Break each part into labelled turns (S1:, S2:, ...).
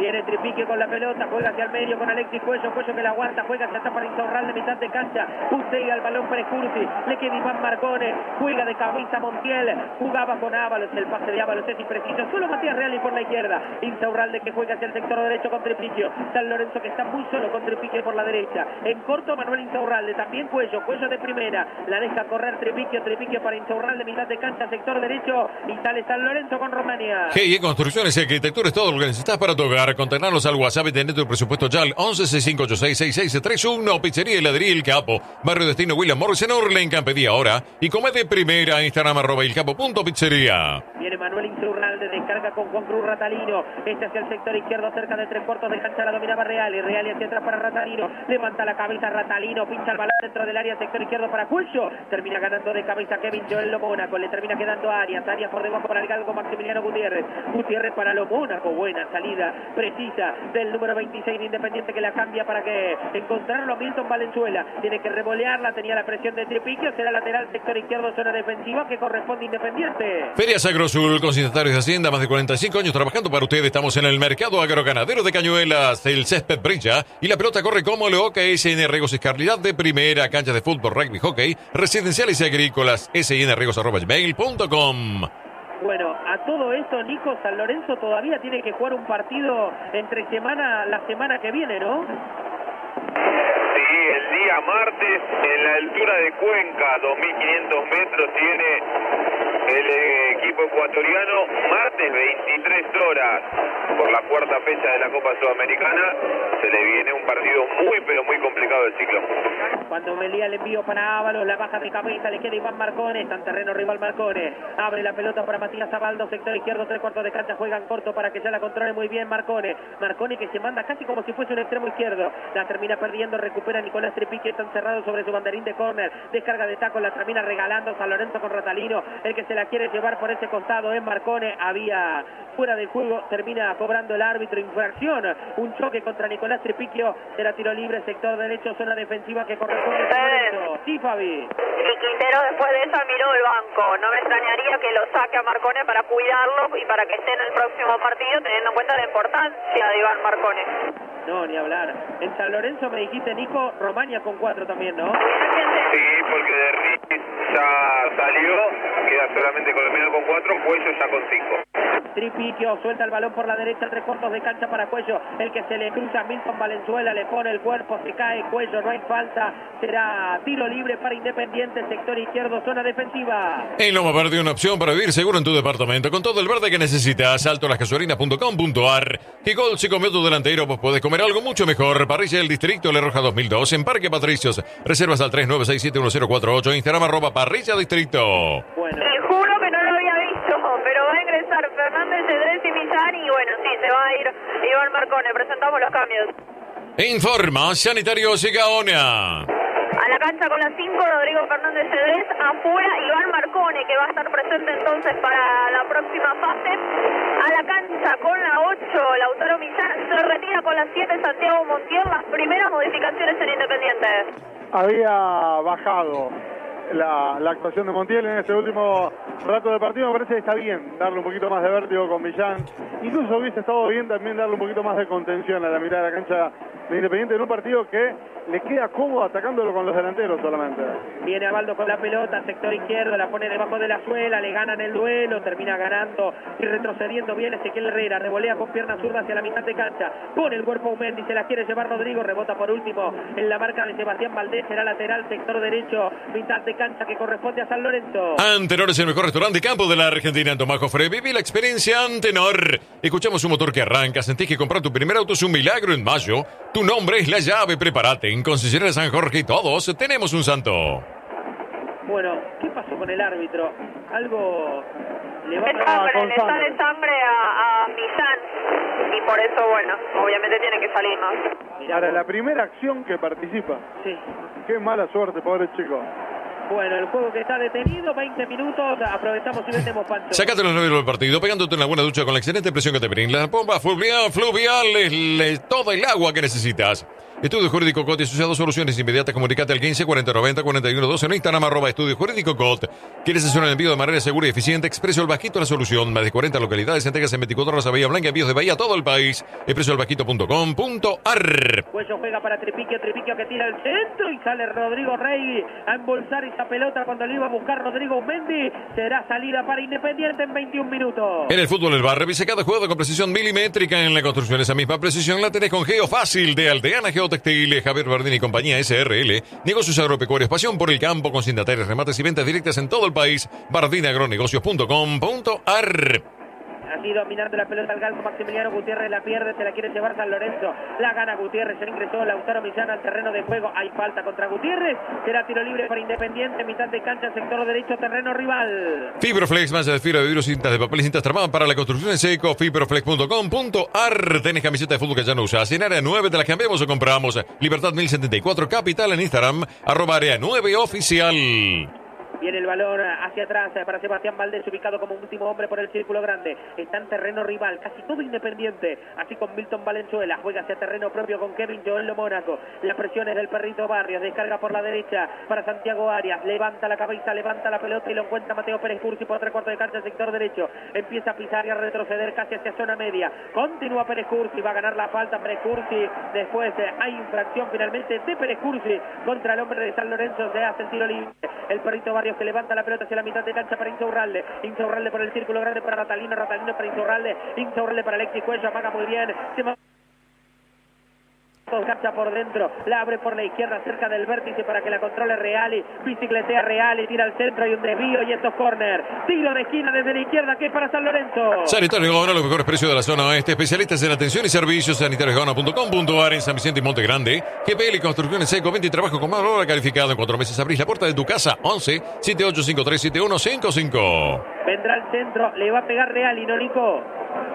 S1: Viene Tripique con la pelota, juega hacia el medio con Alexis Cuello que la aguanta, juega hacia atrás para Insaurralde, mitad de cancha. Usted al balón para Curti, le queda Iván Marcone, juega de cabeza Montiel, jugaba con Ábalos, el pase de Ábalos es impreciso, solo Matías Reali por la izquierda. Insaurralde que juega hacia el sector derecho con Tripique. San Lorenzo que está muy solo con Tripique por la derecha. En corto Manuel Insaurralde, también Cuello de primera, la deja correr Tripique para Insaurralde, mitad de cancha, sector derecho, y sale San Lorenzo con Romania.
S2: GIE Construcciones y Arquitectura es todo lo que necesitas para tu hogar. Contactarnos al WhatsApp y tener tu presupuesto ya al 1165866631. Pizzería Heladería El Capo, Barrio Destino William Morris en Orlen. Pedí ahora y come de primera. Instagram @elcapo.pizzería.
S1: Viene Manuel Insaurralde, descarga con Juan Cruz Ratalino. Este hacia el sector izquierdo, cerca de 3/4 de cancha, la dominaba Reali hacia atrás para Ratalino. Levanta la cabeza Ratalino, pincha el balón dentro del área, sector izquierdo para Cuello. Termina ganando de cabeza Kevin Joel Mónaco. Le termina quedando Arias por debajo para el galgo Maximiliano Gutiérrez. Gutiérrez para lo Mónaco. Buena salida precisa del número 26 de Independiente, que la cambia para que encontrarlo a Milton Valenzuela. Tiene que revolearla, tenía la presión de Tripique. Será lateral, sector izquierdo, zona defensiva que corresponde a Independiente.
S2: Feria Agrosul, consignatarios de Hacienda, más de 45 años trabajando para usted. Estamos en el mercado agroganadero de Cañuelas. El césped brilla y la pelota corre como loca. SN Regos Escarlidad de primera, canchas de fútbol, rugby, hockey, residenciales y agrícolas. snregos@gmail.com.
S1: Bueno, a todo esto, Nico, San Lorenzo todavía tiene que jugar un partido entre semana, la semana que viene, ¿no?
S3: Sí, el día martes, en la altura de Cuenca, 2.500 metros, tiene el equipo ecuatoriano, martes 23 horas, por la cuarta fecha de la Copa Sudamericana. Se le viene un partido muy, pero muy complicado del ciclo.
S1: Cuando Melía el envío para Ábalos, la baja de cabeza, le queda Iván Marcone, está en terreno rival Marcone. Abre la pelota para Matías Abaldo, sector izquierdo, 3/4 de cancha, juegan corto para que ya la controle muy bien Marcone. Marcone que se manda casi como si fuese un extremo izquierdo. La termina perdiendo, recupera Nicolás Tripique, está encerrado sobre su banderín de córner. Descarga de taco, la termina regalando San Lorenzo con Ratalino. El que se la quiere llevar por ese costado es Marcone. Había fuera del juego, termina cobrando el árbitro infracción. Un choque contra Nicolás Tripiquio. Será tiro libre, sector derecho, zona defensiva que corresponde a San Lorenzo. Sí, Fabi.
S4: Y Quintero después de esa miró el banco. No me extrañaría que lo saque a Marcone para cuidarlo y para que esté en el próximo partido, teniendo en cuenta la importancia de Iván Marcone.
S1: No, ni hablar. En San Lorenzo me dijiste, Nico, Romania con 4 también, ¿no?
S3: Sí, porque de Riz ya salió, queda solamente Colombiano con 4, Cuello ya con 5.
S1: Tripiquio suelta el balón por la derecha, 3/4 de cancha para Cuello. El que se le cruza a Milton Valenzuela, le pone el cuerpo, se cae Cuello, no hay falta. Será tiro libre para Independiente, sector izquierdo, zona defensiva.
S2: En Loma Verde, una opción para vivir seguro en tu departamento, con todo el verde que necesitas. altolascasuarinas.com.ar. Y Gol, si comió tu delantero, pues puedes comer algo mucho mejor. Parrilla del Distrito, Le Roja 2002, en Parque Patricios. Reservas al 39671048, Instagram @Parrilla Distrito.
S1: Bueno.
S4: Te juro que no lo había visto, pero va a ingresar Fernández, Cedrés y Millán, y bueno, sí, se va a ir Iván Marcone. Presentamos los cambios.
S2: Informa Sanitarios y Gaona.
S4: A la cancha con la 5, Rodrigo Fernández Cedrés. Afuera, Iván Marcone, que va a estar presente entonces para la próxima fase. A la cancha con la 8, Lautaro Millán. Se retira con la 7, Santiago Montiel. Las primeras modificaciones en Independiente.
S5: Había bajado la actuación de Montiel en este último rato del partido. Me parece que está bien darle un poquito más de vértigo con Millán. Incluso hubiese estado bien también darle un poquito más de contención a la mitad de la cancha de Independiente en un partido que le queda cómodo atacándolo con los delanteros solamente.
S1: Viene Abaldo con la pelota, sector izquierdo, la pone debajo de la suela, le ganan el duelo, termina ganando y retrocediendo bien Ezequiel Herrera, revolea con pierna zurda hacia la mitad de cancha, pone el cuerpo Aumendi, se la quiere llevar Rodrigo, rebota por último en la marca de Sebastián Valdés, será lateral, sector derecho, mitad de cancha que corresponde a San Lorenzo.
S2: Antenor es el mejor restaurante de campo de la Argentina. En Tomás Jofre, viví la experiencia Antenor. Escuchamos un motor que arranca, sentís que comprar tu primer auto es un milagro en mayo. Tu nombre es la llave, prepárate. En Concesionaria San Jorge y todos tenemos un santo.
S1: Bueno, ¿qué pasó con el árbitro? Algo le va
S4: Le sale sangre a Millán y por eso, bueno, obviamente tiene que salir más.
S5: Para la primera acción que participa.
S1: Sí.
S5: Qué mala suerte, pobre chico.
S1: Bueno, el juego que está detenido, 20 minutos, aprovechamos y vendemos Pancho.
S2: Sacate los nervios del partido, pegándote una buena ducha con la excelente presión que te brinda la bomba fluvial es todo el agua que necesitas. Estudio Jurídico COT y Asociados, soluciones inmediatas. Comunicate al 15 40 90 41 12 en Instagram, @Estudio Jurídico COT. ¿Quieres hacer un envío de manera segura y eficiente? Expreso El Bajito, la solución. Más de 40 localidades, entregas en 24 horas a Bahía Blanca, envíos de Bahía a todo el país. expresoelbajito.com.ar.
S1: Cuello juega para Tripiquio que tira al centro y sale Rodrigo Rey a embolsar esa pelota cuando le iba a buscar Rodrigo Mendy. Será salida para Independiente en 21 minutos.
S2: En el fútbol del bar, revisa cada juego con precisión milimétrica. En la construcción, esa misma precisión la tenés con Geo Fácil de Aldeana Geotextil, Javier Bardini y compañía SRL. Negocios agropecuarios, pasión por el campo, consignatarios, remates y ventas directas en todo el país. bardinagronegocios.com.ar.
S1: Aquí dominando la pelota al Galco, Maximiliano Gutiérrez la pierde, se la quiere llevar San Lorenzo, la gana Gutiérrez, se ingresó Lautaro Millán al terreno de juego, hay falta contra Gutiérrez, será tiro libre para Independiente, mitad de cancha, sector derecho, terreno rival.
S2: Fibroflex, malla de fibra de vidrio, cintas de papel y cintas tramadas para la construcción en seco, fibroflex.com.ar. Tenés camiseta de fútbol que ya no usas, en área 9 te las cambiamos o compramos. Libertad 1074 Capital en Instagram, @área 9 oficial.
S1: Viene el balón hacia atrás para Sebastián Valdés, ubicado como último hombre por el círculo grande. Está en terreno rival, casi todo Independiente. Así con Milton Valenzuela. Juega hacia terreno propio con Kevin Joel Lo Mónaco. La presión es del Perrito Barrios. Descarga por la derecha para Santiago Arias. Levanta la cabeza, levanta la pelota y lo encuentra Mateo Pérez Cursi por 3/4 de cancha, sector derecho. Empieza a pisar y a retroceder casi hacia zona media. Continúa Pérez Cursi. Va a ganar la falta Pérez Cursi. Después hay infracción finalmente de Pérez Cursi contra el hombre de San Lorenzo. Se hace el tiro libre. El Perrito Barrios que levanta la pelota hacia la mitad de cancha para Insaurralde. Insaurralde por el círculo grande para Ratalino. Ratalino para Insaurralde. Insaurralde para Alexis Cuello. Amaga muy bien. Cancha por dentro, la abre por la izquierda cerca del vértice para que la controle Reali, bicicletea Reali, tira al centro y un desvío y esto es córner, tiro de esquina desde la izquierda que es para San Lorenzo.
S2: Sanitario Gaona, los mejores precios de la zona oeste, especialistas en atención y servicios, sanitariosgaona.com.ar en San Vicente y Monte Grande, GPL y construcciones seco, venta y trabajo con mano de obra calificado. En 4 meses abrís la puerta de tu casa, 11 7853 7155.
S1: Vendrá al centro, le va a pegar Reali, ¿no, Nico?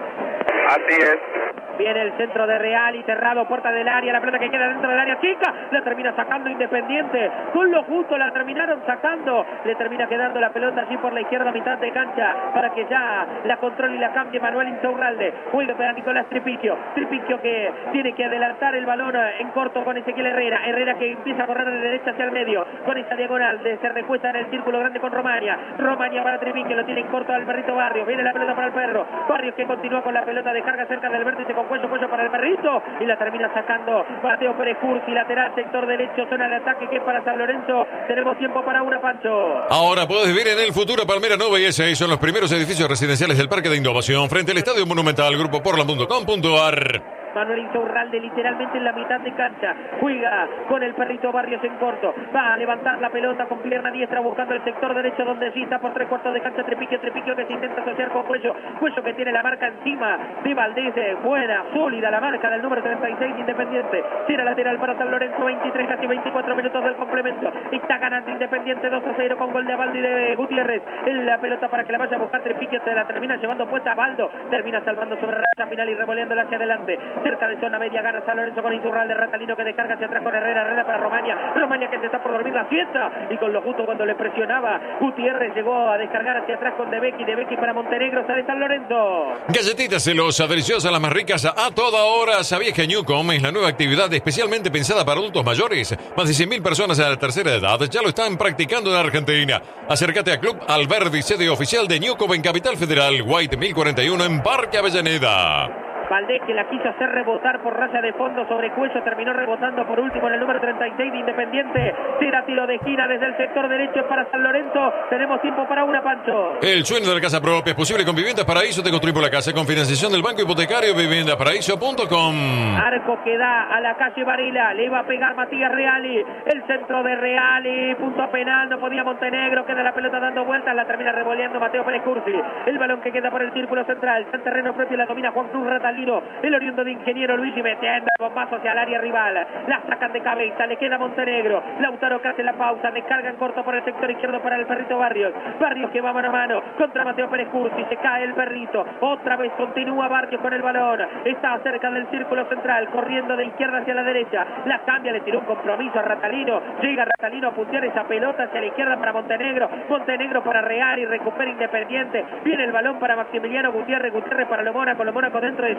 S3: Así es.
S1: Viene el centro de Reali, cerrado, puerta del área, la pelota que queda dentro del área chica, la termina sacando Independiente, con lo justo la terminaron sacando, le termina quedando la pelota allí por la izquierda, mitad de cancha, para que ya la controle y la cambie Manuel Insaurralde. Juega para Nicolás Tripiquio que tiene que adelantar el balón en corto con Ezequiel Herrera que empieza a correr de derecha hacia el medio, con esa diagonal, se recuesta en el círculo grande con Romagna para Tripiquio, lo tiene en corto al Perrito Barrios, viene la pelota para el Perro, Barrios que continúa con la pelota, descarga cerca del vértice con Cuello para el Perrito y la termina sacando Mateo Pérez Cursi, lateral, sector derecho, zona de ataque que es para San Lorenzo. Tenemos tiempo para una, Pancho.
S2: Ahora podés vivir en el futuro Palmera Nova y S6 son los primeros edificios residenciales del Parque de Innovación frente al Estadio Monumental, grupo portland.com.ar.
S1: Manuel Insaurralde literalmente en la mitad de cancha, juega con el Perrito Barrios en corto, va a levantar la pelota con pierna diestra buscando el sector derecho donde sí está por 3/4 de cancha Tripiquio que se intenta asociar con Cuello que tiene la marca encima de Valdés, buena, sólida la marca del número 36 Independiente, tira lateral para San Lorenzo, 23 casi 24 minutos del complemento, está ganando Independiente 2-0 con gol de Abaldo y de Gutiérrez, en la pelota para que la vaya a buscar Tripiquio, se la termina llevando puesta a Baldo, termina salvando sobre racha final y revoleándola hacia adelante, cerca de zona media, gana San Lorenzo con Insaurralde, Ratalino que descarga hacia atrás con Herrera para Romagna que se está por dormir la fiesta y con lo justo cuando le presionaba Gutiérrez llegó a descargar hacia atrás con De Becky para Montenegro, sale San Lorenzo.
S2: Galletitas celosas, deliciosas, las más ricas a toda hora. ¿Sabías que Newcom es la nueva actividad especialmente pensada para adultos mayores? Más de 100.000 personas a la tercera edad ya lo están practicando en Argentina. Acércate a Club Alberdi, sede oficial de Newcom en Capital Federal, White 1041 en Parque Avellaneda.
S1: Valdés que la quiso hacer rebotar por raya de fondo sobre Cuello, terminó rebotando por último en el número 36 de Independiente, tira tiro de esquina desde el sector derecho para San Lorenzo, tenemos tiempo para una, Pancho.
S2: El sueño de la casa propia es posible con Viviendas Paraíso, te construimos la casa con financiación del Banco Hipotecario viviendaparaíso.com.
S1: Arco que da a la calle Varela, le va a pegar Matías Reali, el centro de Reali, punto penal, no podía Montenegro, queda la pelota dando vueltas, la termina revoleando Mateo Pérez Cursi, el balón que queda por el círculo central, está en terreno propio, la domina Juan Cruz Ratalino, el oriundo de Ingeniero Luigi metiendo el bombazo hacia el área rival, la sacan de cabeza, le queda Montenegro, Lautaro que hace la pausa, descarga en corto por el sector izquierdo para el Perrito Barrios que va mano a mano contra Mateo Pérez Cursi, se cae el Perrito, otra vez continúa Barrios con el balón, está cerca del círculo central, corriendo de izquierda hacia la derecha, la cambia, le tiró un compromiso a Ratalino, llega Ratalino a puntear esa pelota hacia la izquierda para Montenegro para Real y recupera Independiente, viene el balón para Maximiliano Gutiérrez para Lo Mónaco dentro de su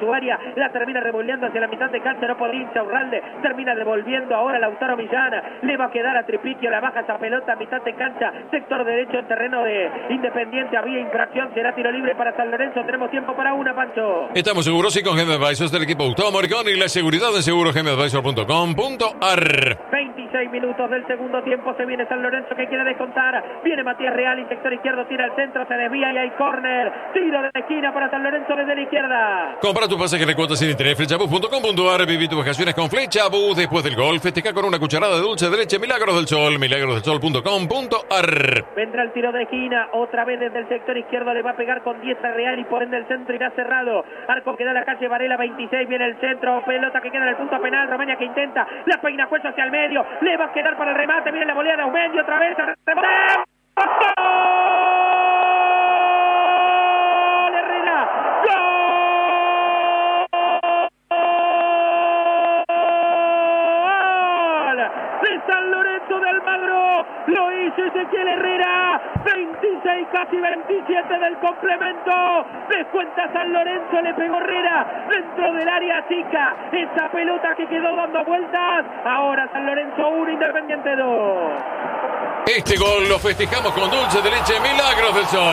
S1: su área, la termina revolviendo hacia la mitad de cancha, no podía Insaurralde, termina devolviendo ahora Lautaro Millán, le va a quedar a Tripiquio, la baja esa pelota a mitad de cancha, sector derecho en terreno de Independiente, había infracción, será tiro libre para San Lorenzo, tenemos tiempo para una, Pancho.
S2: Estamos seguros y con Gem Advisors del equipo Gustavo Moricón y la seguridad en segurogemadvisor.com.ar.
S1: 26 minutos del segundo tiempo, se viene San Lorenzo que quiere descontar, viene Matías Real y sector izquierdo, tira al centro, se desvía y hay córner, tiro de la esquina para San Lorenzo desde la izquierda.
S2: Compra tu pasaje de cuotas sin interés, flechabus.com.ar, viví tus vacaciones con Flechabus, después del gol, festeja con una cucharada de dulce de leche, Milagros del Sol, milagrosdelsol.com.ar.
S1: Vendrá el tiro de esquina, otra vez desde el sector izquierdo, le va a pegar con diestra Real y por ende el centro irá cerrado, arco que da la calle Varela 26, viene el centro, pelota que queda en el punto penal, Romaña que intenta, la peina Cuello hacia el medio, le va a quedar para el remate, viene la volea de Aumendi otra vez, ¡gol! Herrera, ¡gol! De San Lorenzo de Almagro, lo hizo Ezequiel Herrera, 26, casi 27 del complemento, descuenta San Lorenzo, le pegó Herrera dentro del área chica, esa pelota que quedó dando vueltas, ahora San Lorenzo 1, Independiente 2.
S2: Este gol lo festejamos con dulce de leche, Milagros del Sol.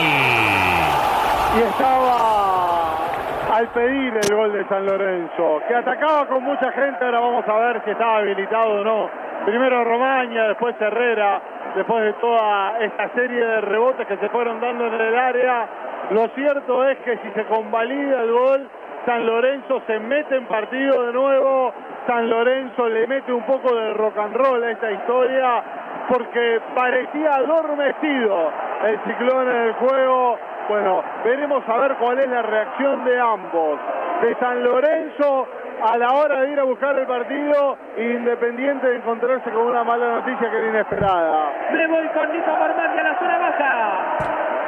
S5: Y estaba al pedir el gol de San Lorenzo, que atacaba con mucha gente, ahora vamos a ver si estaba habilitado o no. Primero Romaña, después Herrera, después de toda esta serie de rebotes que se fueron dando en el área. Lo cierto es que si se convalida el gol, San Lorenzo se mete en partido de nuevo, San Lorenzo le mete un poco de rock and roll a esta historia, porque parecía adormecido el Ciclón en el juego. Bueno, veremos a ver cuál es la reacción de ambos, de San Lorenzo a la hora de ir a buscar el partido, Independiente de encontrarse con una mala noticia que era inesperada.
S1: Me voy con Nico Marmandi a la zona baja.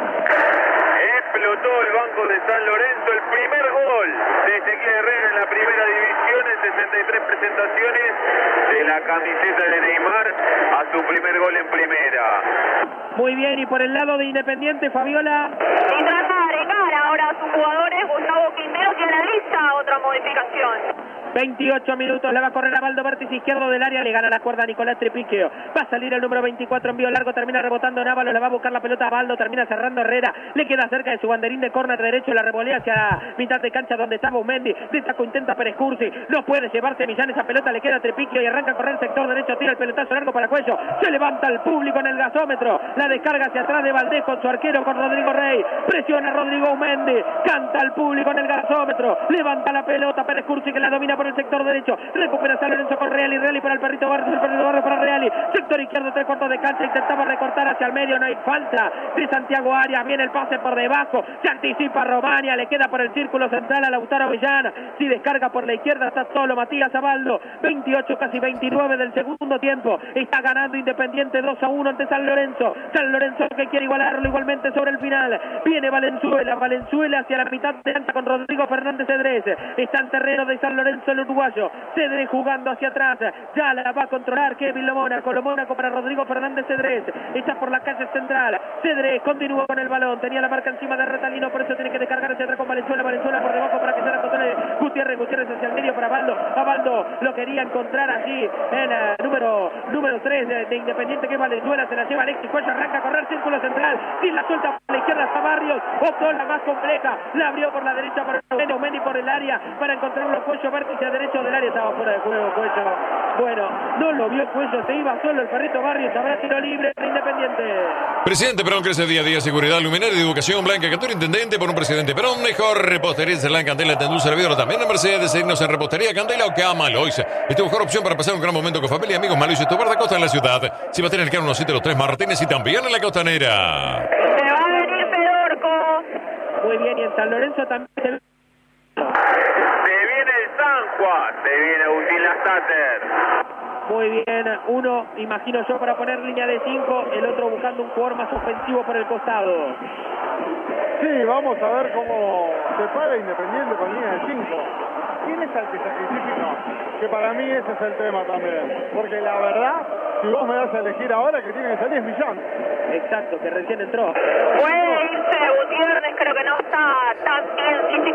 S3: Explotó el banco de San Lorenzo, el primer gol de Ezequiel Herrera en la primera división en 63 presentaciones, de la camiseta de Neymar a su primer gol en primera.
S1: Muy bien, y por el lado de Independiente, Fabiola.
S4: Y trata de aregar ahora a sus jugadores, Gustavo Quintero, que analiza otra modificación.
S1: 28 minutos, le va a correr a Baldo, vértice izquierdo del área, le gana la cuerda a Nicolás Tripiquio, va a salir el número 24, envío largo, termina rebotando en Ábalos, le va a buscar la pelota a Baldo, termina cerrando Herrera, le queda cerca de su banderín de córner derecho, la revolea hacia mitad de cancha donde estaba Aumendi, de taco intenta Pérez Cursi, no puede llevarse Millán, esa pelota le queda a Tripiquio y arranca a correr sector derecho, tira el pelotazo largo para Cuello, se levanta el público en el gasómetro, la descarga hacia atrás de Valdés con su arquero, con Rodrigo Rey, presiona Rodrigo Aumendi, canta al público en el gasómetro, levanta la pelota Pérez Cursi que la domina por el sector derecho, recupera San Lorenzo con Reali, Reali para el Perrito Barrios, el Perrito Barrios para Reali, sector izquierdo, 3/4 de cancha, intentaba recortar hacia el medio, no hay falta de Santiago Arias, viene el pase por debajo, se anticipa Romania, le queda por el círculo central a Lautaro Millán, si descarga por la izquierda está solo Matías Abaldo, 28 casi 29 del segundo tiempo, está ganando Independiente 2-1 ante San Lorenzo que quiere igualarlo igualmente sobre el final, viene Valenzuela hacia la mitad de cancha con Rodrigo Fernández Cedrés, está en terreno de San Lorenzo el uruguayo, Cedrés jugando hacia atrás, ya la va a controlar Kevin Lomónaco para Rodrigo Fernández Cedrés, está por la calle central, Cedrés continúa con el balón, tenía la marca encima de Retalino, por eso tiene que descargar hacia atrás con Valenzuela por debajo para que se la controle Gutiérrez hacia el medio para Abaldo lo quería encontrar allí en número 3 de Independiente, que Valenzuela se la lleva Alexis Cuello, arranca a correr círculo central, sin la suelta por la izquierda está Barrios, optó la más compleja, la abrió por la derecha para Aumendi por el área para encontrarlo Cuello, vértice derecho del área, estaba fuera de juego Cuello, bueno, no lo vio Cuello, se iba solo el Perrito Barrios, habrá tiro libre de Independiente.
S2: Presidente Perón crece día a día, seguridad, luminaria y educación, Blanca Catón, intendente por un presidente Perón, mejor repostería en Candela, Tendú, Servidor, también en Mercedes, seguirnos en repostería Candela o Cama Lois. Es tu mejor opción para pasar un gran momento con familia, amigos, Malois y tu de costa en la ciudad. Si va a tener el carro 173 Martínez y también en la costanera.
S4: Se va a venir Pedorco.
S1: Muy bien, y en San Lorenzo también
S3: Se viene el San Juan, se viene Agustín Lastater.
S1: muy bien, uno, imagino yo, para poner línea de 5, el otro buscando un jugador más ofensivo por el costado.
S5: Sí, vamos a ver cómo se para Independiente con línea de 5. ¿Quién es el que sacrifica? Que para mí ese es el tema también. Porque la verdad, si vos me das a elegir ahora, que tiene que salir es Millán.
S1: Exacto, que recién entró.
S4: Puede irse Gutiérrez, creo que no está tan bien físicamente.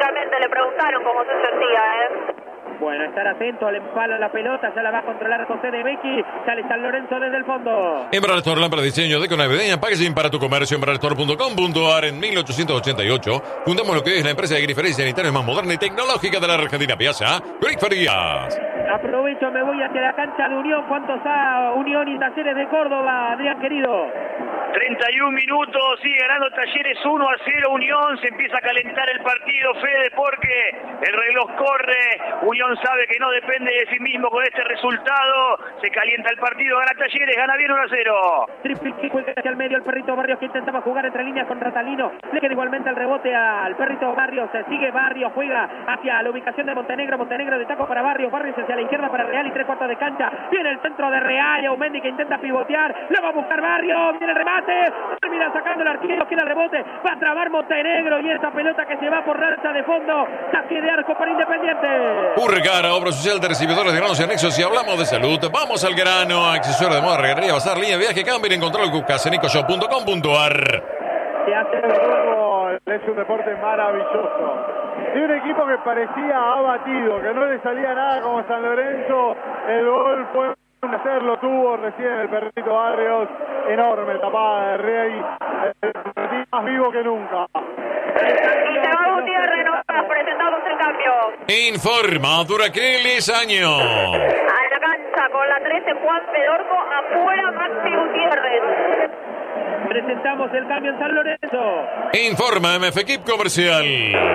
S4: Únicamente le preguntaron cómo se sentía,
S1: Bueno, estar atento al empalo a la pelota, ya la va a controlar José de Becchi, sale San Lorenzo desde el fondo.
S2: Embraer lámpara de diseño de navideña, packaging para tu comercio, embraer.com.ar. En 1888 fundamos lo que es la empresa de grifería sanitaria más moderna y tecnológica de la Argentina. Piazza Griferías.
S1: Aprovecho, me voy hacia la cancha de Unión. ¿Cuántos ha Unión y Talleres de Córdoba, Adrián querido?
S6: 31 minutos, sigue ganando Talleres 1-0 Unión, se empieza a calentar el partido, Fede, porque el reloj corre, Unión sabe que no depende de sí mismo con este resultado, se calienta el partido, gana Talleres, gana bien 1-0.
S1: Triple kick, juega hacia el medio el Perrito Barrios que intentaba jugar entre líneas con Ratalino, le queda igualmente el rebote al Perrito Barrios, sigue Barrios, juega hacia la ubicación de Montenegro, Montenegro de taco para Barrios, Barrios hacia la izquierda para Real y 3/4 de cancha, viene el centro de Real, Aumendi que intenta pivotear, lo va a buscar Barrios, viene el remate, termina sacando el arquero, queda el rebote, va a trabar Montenegro y esta pelota que se va por rancha de fondo, casi de arco para Independiente.
S2: Urregara, obra social de recibidores de granos y anexos. Si hablamos de salud, vamos al grano. Accesorio de moda, regadería, bazar, línea de viaje, cambio y encontrar el casenicoshop.com.ar.
S5: Se hace el fútbol, es un deporte maravilloso. De un equipo que parecía abatido, que no le salía nada como San Lorenzo, el gol fue un hacerlo, tuvo recién el Perrito Barrios, enorme tapada de Rey, el más vivo que nunca.
S4: Y se va Gutiérrez, nos presentamos el cambio.
S2: Informa Duracrilis Año.
S4: A la cancha con la 13, Juan Pedorco, afuera Maxi Gutiérrez.
S1: Presentamos el cambio en San Lorenzo.
S2: Informa MF Equip Comercial.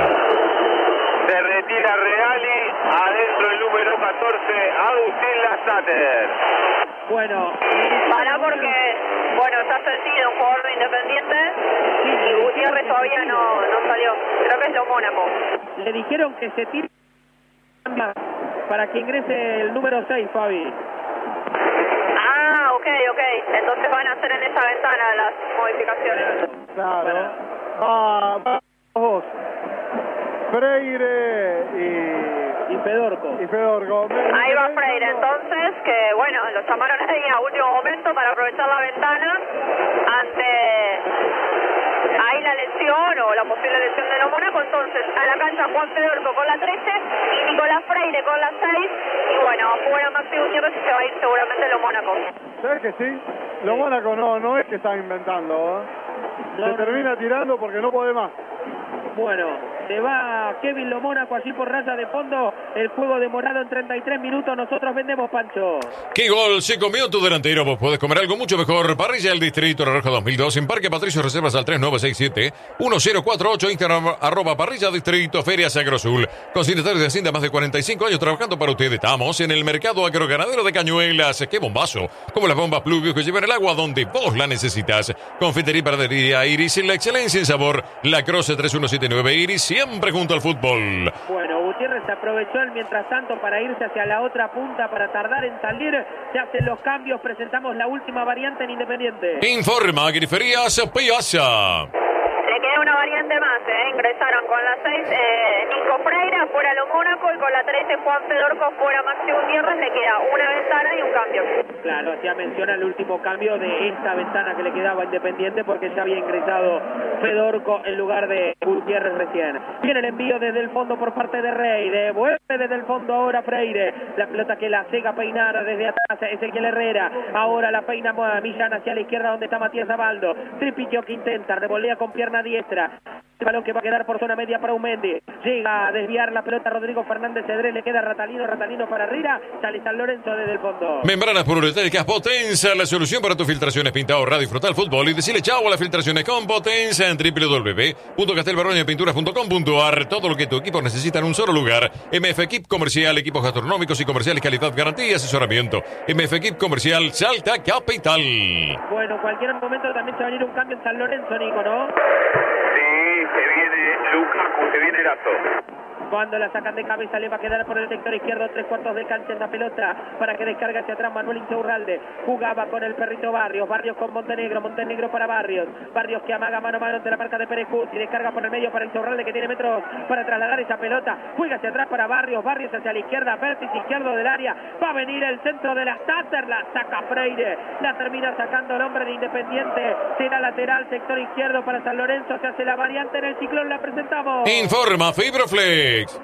S3: Se retira Reali, adentro el número 14, Agustín Lasater.
S1: Bueno,
S4: Para porque, bueno, está Cecilio, un jugador de Independiente, y Gutiérrez todavía no salió. Creo que es de Mónaco.
S1: le dijeron que se tire para que ingrese el número 6, Fabi.
S4: Ah, ok. Entonces van a hacer en esa ventana las modificaciones.
S5: Claro. Va dos. Freire
S1: Y Pedorco.
S5: y Fedorco.
S4: Ahí va Freire, entonces, que bueno, lo llamaron ahí a último momento para aprovechar la ventana ante ahí la lesión o la posible lesión de los Mónaco. Entonces, a la cancha Juan Fedorco con la 13 y Nicolás Freire con la 6. Y bueno, afuera Maxi Gutiérrez y se va a ir seguramente los Mónaco.
S5: ¿Sabes que sí? Los Mónaco no es que están inventando, Se termina tirando porque no puede más.
S1: Bueno, se va Kevin Lo Mónaco allí por raya de fondo. El juego demorado en 33 minutos. Nosotros vendemos, Pancho.
S2: ¿Qué gol se comió tu delantero? Vos podés comer algo mucho mejor. Parrilla del Distrito La Roja 2002 en Parque Patricio. Reservas al 3967-1048. Instagram @parrilla distrito. Ferias Agrosul. Consignatarios de Hacienda, más de 45 años trabajando para usted. Estamos en el mercado agroganadero de Cañuelas. ¡Qué bombazo! Como las bombas Pluvius que llevan el agua donde vos la necesitas. Confitería y panadería Iris, la excelencia en sabor. La Croce 3179 Iris, siempre junto al fútbol.
S1: Bueno, Gutiérrez aprovechó el mientras tanto para irse hacia la otra punta para tardar en salir. Se hacen los cambios. Presentamos la última variante en Independiente.
S2: Informa Griferías Piazza.
S4: Le queda una variante más, ingresaron con la 6 Nico Freire, fuera Lo Mónaco, y con la 13 Juan Fedorco, fuera Maxi Gutiérrez. Le queda una ventana y un cambio.
S1: Claro, hacía mención al último cambio de esta ventana que le quedaba a Independiente porque ya había ingresado Fedorco en lugar de Gutiérrez recién. Viene el envío desde el fondo por parte de Rey, devuelve desde el fondo ahora Freire, la pelota que la cega a peinar desde atrás Ezequiel Herrera, ahora la peina Millán hacia la izquierda donde está Matías Abaldo, Tripillo que intenta, revolea con pierna diestra, el balón que va a quedar por zona media para Aumendi, llega a desviar la pelota Rodrigo Fernández Cedrés, le queda Ratalino para Rira, sale San Lorenzo desde el fondo.
S2: Membranas poliuretánicas Potenza, la solución para tus filtraciones. Pinta, ahorra, disfrutar el fútbol y decirle chau a las filtraciones con Potenza en www.castelbarroñapinturas.com.ar. Todo lo que tu equipo necesita en un solo lugar. MF Equip Comercial, equipos gastronómicos y comerciales, calidad, garantía y asesoramiento. MF Equip Comercial, Salta Capital.
S1: Bueno, en cualquier momento también se va a venir un cambio en San Lorenzo, Nico, ¿no?
S3: Sí, se viene Lukaku, se viene Erazo.
S1: Cuando la sacan de cabeza le va a quedar por el sector izquierdo, 3/4 de cancha esa pelota para que descargue hacia atrás Manuel Insaurralde. Jugaba con el perrito Barrios, Barrios con Montenegro, Montenegro para Barrios, Barrios que amaga mano a mano ante la marca de Pérez Cursi, descarga por el medio para Insaurralde que tiene metros para trasladar esa pelota, juega hacia atrás para Barrios, Barrios hacia la izquierda, vértice izquierdo del área, va a venir el centro de la Stater, la saca Freire, la termina sacando el hombre de Independiente, será lateral, sector izquierdo para San Lorenzo, se hace la variante en el ciclón, la presentamos.
S2: Informa Fibroflex.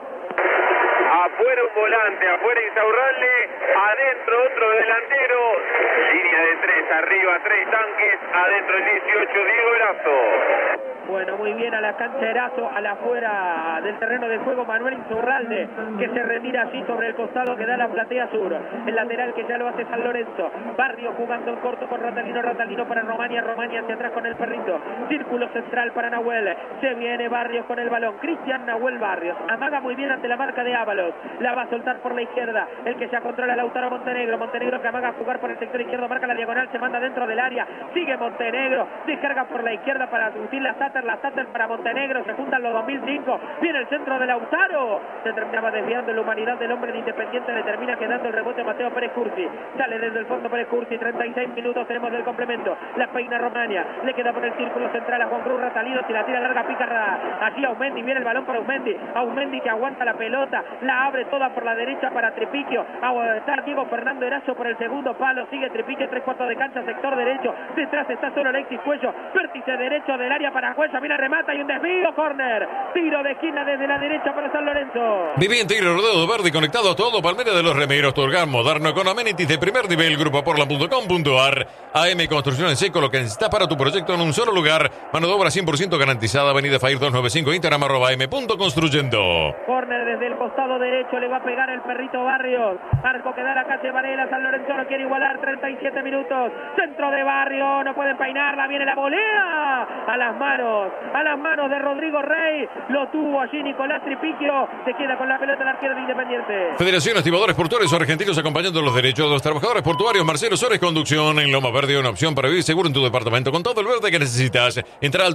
S3: Afuera un volante, afuera Insaurralde, adentro otro delantero, línea de 3, arriba 3 tanques, adentro el 18, Diego Erazo.
S1: Bueno, muy bien a la cancha Erazo, a la afuera del terreno de juego Manuel Insaurralde, que se retira allí sobre el costado que da la platea sur. El lateral que ya lo hace San Lorenzo. Barrio jugando en corto con Ratalino, Ratalino para Romania, Romania hacia atrás con el perrito. Círculo central para Nahuel. Se viene Barrios con el balón. Cristian Nahuel Barrios. Amaga muy bien ante la marca de Ábalos. La va a soltar por la izquierda. El que ya controla Lautaro Montenegro. Montenegro que amaga a jugar por el sector izquierdo. Marca la diagonal, se manda dentro del área. Sigue Montenegro. Descarga por la izquierda para Agustín Lastater para Montenegro, se juntan los 2005, viene el centro de Lautaro, se terminaba desviando la humanidad del hombre de Independiente, le termina quedando el rebote a Mateo Pérez Cursi, sale desde el fondo Pérez Cursi, 36 minutos tenemos del complemento, la peina Romania, le queda por el círculo central a Juan Cruz Ratalino, si la tira larga pica allí Aumendi, viene el balón para Aumendi que aguanta la pelota, la abre toda por la derecha para Tripiquio, está Diego Fernando Erazo por el segundo palo, sigue Tripiquio, 3/4 de cancha, sector derecho, detrás está solo Alexis Cuello, vértice derecho del área para Cuello, mira remata y un desvío, córner, tiro de esquina desde la derecha para San Lorenzo.
S2: Viviente y rodeo verde conectado a todo Palmera de los Remeros, tu hogar moderno con amenities de primer nivel, grupoporla.com.ar. AM Construcción en Seco, lo que necesitas para tu proyecto en un solo lugar, mano de obra 100% garantizada, avenida Fair 295, Instagram @m.construyendo.
S1: Córner desde el costado derecho, le va a pegar el perrito Barrios, arco que da la calle Varela, San Lorenzo no quiere igualar, 37 minutos, centro de Barrio, no pueden peinarla, viene la volea, a las manos de Rodrigo Rey, lo tuvo allí Nicolás Tripiquio, se queda con la pelota al arquero de Independiente.
S2: Federación Estibadores Portuarios Argentinos acompanando los derechos de los trabajadores portuarios. Marcelo Sores Conducción en Loma Verde, una opción para vivir seguro en tu departamento con todo el verde que necesitas. Entra a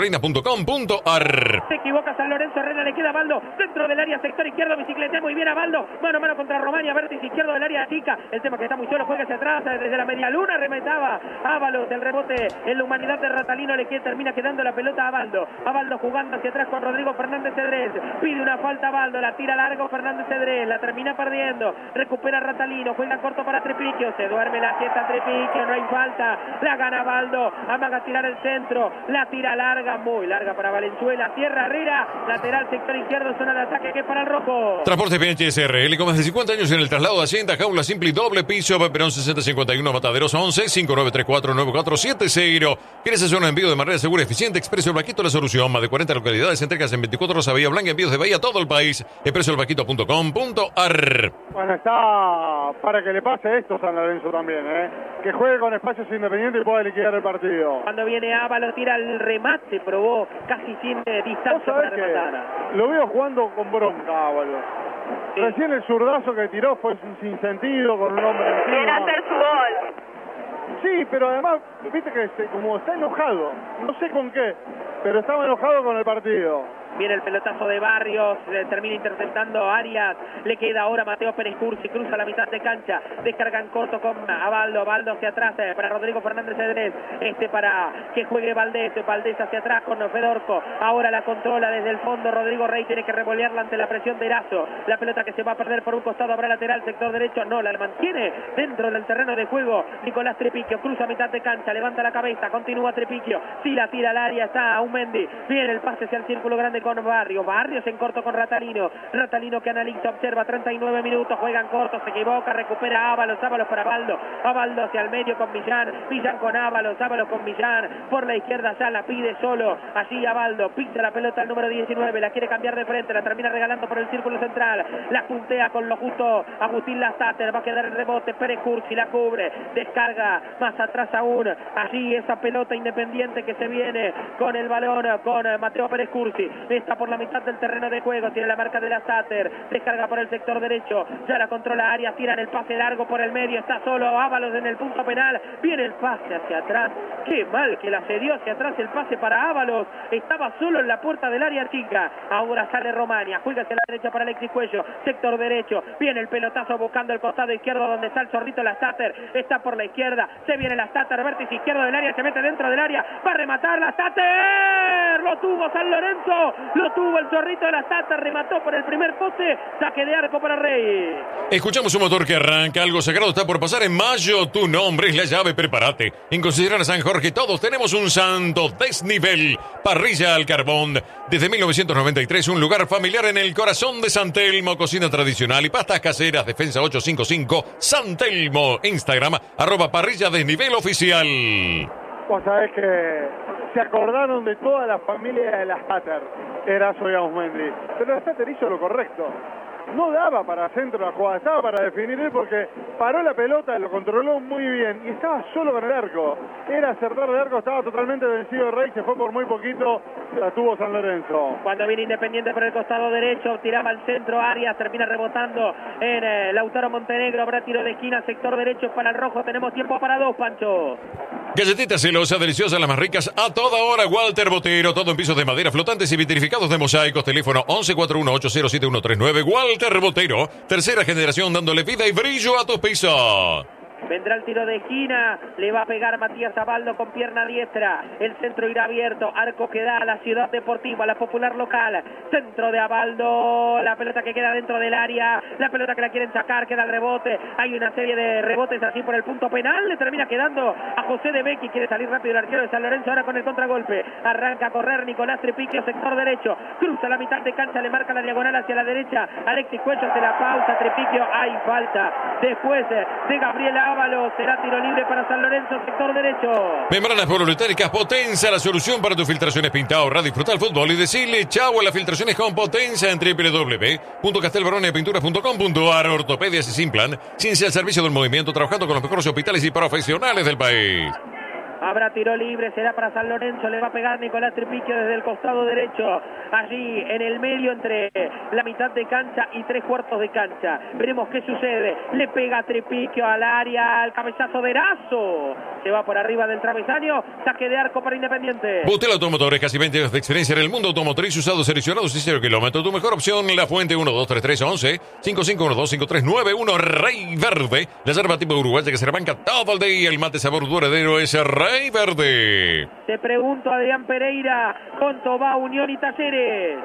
S2: altolasjesuarinas.com.ar.
S1: Se equivoca San Lorenzo, Herrera le queda a Baldo, dentro del área sector izquierdo, bicicletea muy bien a Baldo, mano a mano contra Romania, vértice izquierdo del área chica, el tema que está muy solo, juega hacia atrás, desde la media luna, remetaba Ábalos, el rebote en la humanidad de Ratalino, termina quedando la pelota a Baldo jugando hacia atrás con Rodrigo Fernández Cedrés, pide una falta a Baldo, la tira largo Fernández Cedrés, la termina perdiendo, recupera Ratalino, juega corto para Tripiquio, se duerme la quieta Tripiquio, no hay falta, la gana Baldo, amaga a tirar el centro, la tira larga, muy larga para Valenzuela, cierra Herrera, lateral sector izquierdo, zona de ataque que es para el rojo.
S2: Transporte PHSRL con más de 50 años en el traslado de Hacienda, jaula simple y doble piso, Perón 6051, Mataderos 11, 59349470. ¿Quieres hacer un envío de manera segura y eficiente? Expreso El Vaquito, la solución. Más de 40 localidades, entregas en 24 horas a Bahía Blanca, envíos de Bahía a todo el país. expresoelvaquito.com.ar.
S5: Bueno, está para que le pase esto San Lorenzo también, que juegue con espacios independientes y pueda liquidar el partido.
S1: Cuando viene Ábalos, tira el remate, probó casi sin distancia para rematar.
S5: Lo veo jugando con bronca, Ábalos. Sí. Recién el zurdazo que tiró fue sin sentido, con un hombre encima.
S4: Quiere hacer su gol.
S5: Sí, pero además, viste que como está enojado, no sé con qué, pero estaba enojado con el partido.
S1: Viene el pelotazo de Barrios, termina interceptando Arias, le queda ahora Mateo Pérez Cursi, cruza la mitad de cancha, descarga en corto con Abaldo hacia atrás para Rodrigo Fernández Cedrés, para que juegue Valdés hacia atrás con Fedorco, ahora la controla desde el fondo Rodrigo Rey, tiene que revolearla ante la presión de Erazo, la pelota que se va a perder por un costado, habrá lateral, sector derecho, no, la mantiene dentro del terreno de juego, Nicolás Tripiquio, cruza mitad de cancha, levanta la cabeza, continúa Tripiquio, si la tira al área, está Aumendi, viene el pase hacia el círculo grande con Barrios en corto con Ratalino que analiza, observa, 39 minutos, juega en corto, se equivoca, recupera Ábalos para Baldo hacia el medio con Millán con Ábalos con Millán, por la izquierda ya la pide solo, allí Abaldo, pisa la pelota al número 19, la quiere cambiar de frente, la termina regalando por el círculo central, la puntea con lo justo Agustín Lastater, va a quedar el rebote, Pérez Cursi la cubre, descarga más atrás aún, allí esa pelota Independiente que se viene con el balón, con Mateo Pérez Cursi, está por la mitad del terreno de juego, tiene la marca de la Sater, descarga por el sector derecho, ya la controla Arias, tira en el pase largo por el medio, está solo Ábalos en el punto penal, viene el pase hacia atrás, qué mal que la cedió hacia atrás el pase para Ábalos, estaba solo en la puerta del área chica, ahora sale Romania, juega hacia la derecha para Alexis Cuello, sector derecho, viene el pelotazo buscando el costado izquierdo donde está el zorrito la Sater, está por la izquierda, se viene la Sater, vértice izquierdo del área, se mete dentro del área, va a rematar la Sater, lo tuvo San Lorenzo, lo tuvo el zorrito de la Sater, remató por el primer poste, saque de arco para Rey.
S2: Escuchamos un motor que arranca, algo sagrado está por pasar en mayo, tu nombre es la llave, prepárate. En considerar a San Jorge todos tenemos un santo desnivel, parrilla al carbón, desde 1993 un lugar familiar en el corazón de San Telmo, cocina tradicional y pastas caseras, Defensa 855, San Telmo, Instagram, @parrilla desnivel oficial.
S5: Vos sabés que se acordaron de toda la familia de la Sater, Eraso y Ausmendi, pero la Sater hizo lo correcto. No daba para centro la jugada, estaba para definir él porque paró la pelota, lo controló muy bien y estaba solo con el arco. Era acertar el arco, estaba totalmente vencido Rey, se fue por muy poquito, la tuvo San Lorenzo.
S1: Cuando viene Independiente por el costado derecho, tiraba al centro, Arias termina rebotando en Lautaro Montenegro, habrá tiro de esquina, sector derecho para el rojo, tenemos tiempo para dos, Pancho.
S2: Galletitas celosas, deliciosas, las más ricas, a toda hora, Walter Botero, todo en pisos de madera, flotantes y vitrificados de mosaicos, teléfono 1141-807139, Walter Botero, tercera generación dándole vida y brillo a tus pisos.
S1: Vendrá el tiro de esquina, le va a pegar Matías Abaldo con pierna diestra, el centro irá abierto, arco que da a la Ciudad Deportiva, la popular local, centro de Abaldo, la pelota que queda dentro del área, la pelota que la quieren sacar, queda el rebote, hay una serie de rebotes así por el punto penal, le termina quedando a José de Becchi, quiere salir rápido el arquero de San Lorenzo ahora con el contragolpe, arranca a correr Nicolás Tripiquio, sector derecho, cruza la mitad de cancha, le marca la diagonal hacia la derecha, Alexis Cuello ante la pausa, Tripiquio, hay falta, después de Gabriel Ábalos, será tiro libre para San Lorenzo, sector derecho.
S2: Membranas poliuretáricas Potenza, la solución para tus filtraciones. Pinta, ahorra, disfruta el fútbol y decirle chau a las filtraciones con Potenza en www.castelbaronepinturas.com.ar. Ortopedias y sin plan, ciencia al servicio del movimiento, trabajando con los mejores hospitales y profesionales del país.
S1: Habrá tiro libre, será para San Lorenzo, le va a pegar Nicolás Tripiquio desde el costado derecho, allí en el medio entre la mitad de cancha y 3/4 de cancha. Veremos qué sucede, le pega Tripiquio al área, al cabezazo de Eraso, se va por arriba del travesaño, saque de arco para Independiente.
S2: Butel Automotores, casi 20 años de experiencia en el mundo automotriz, usados, seleccionados y 0 kilómetros. Tu mejor opción, La Fuente, 123311 55125391, Rey Verde, la yerba tipo uruguaya que se rebanca todo el día, el mate sabor duradero es Rey Verde.
S1: Te pregunto, Adrián Pereira, ¿cuánto va Unión y Talleres?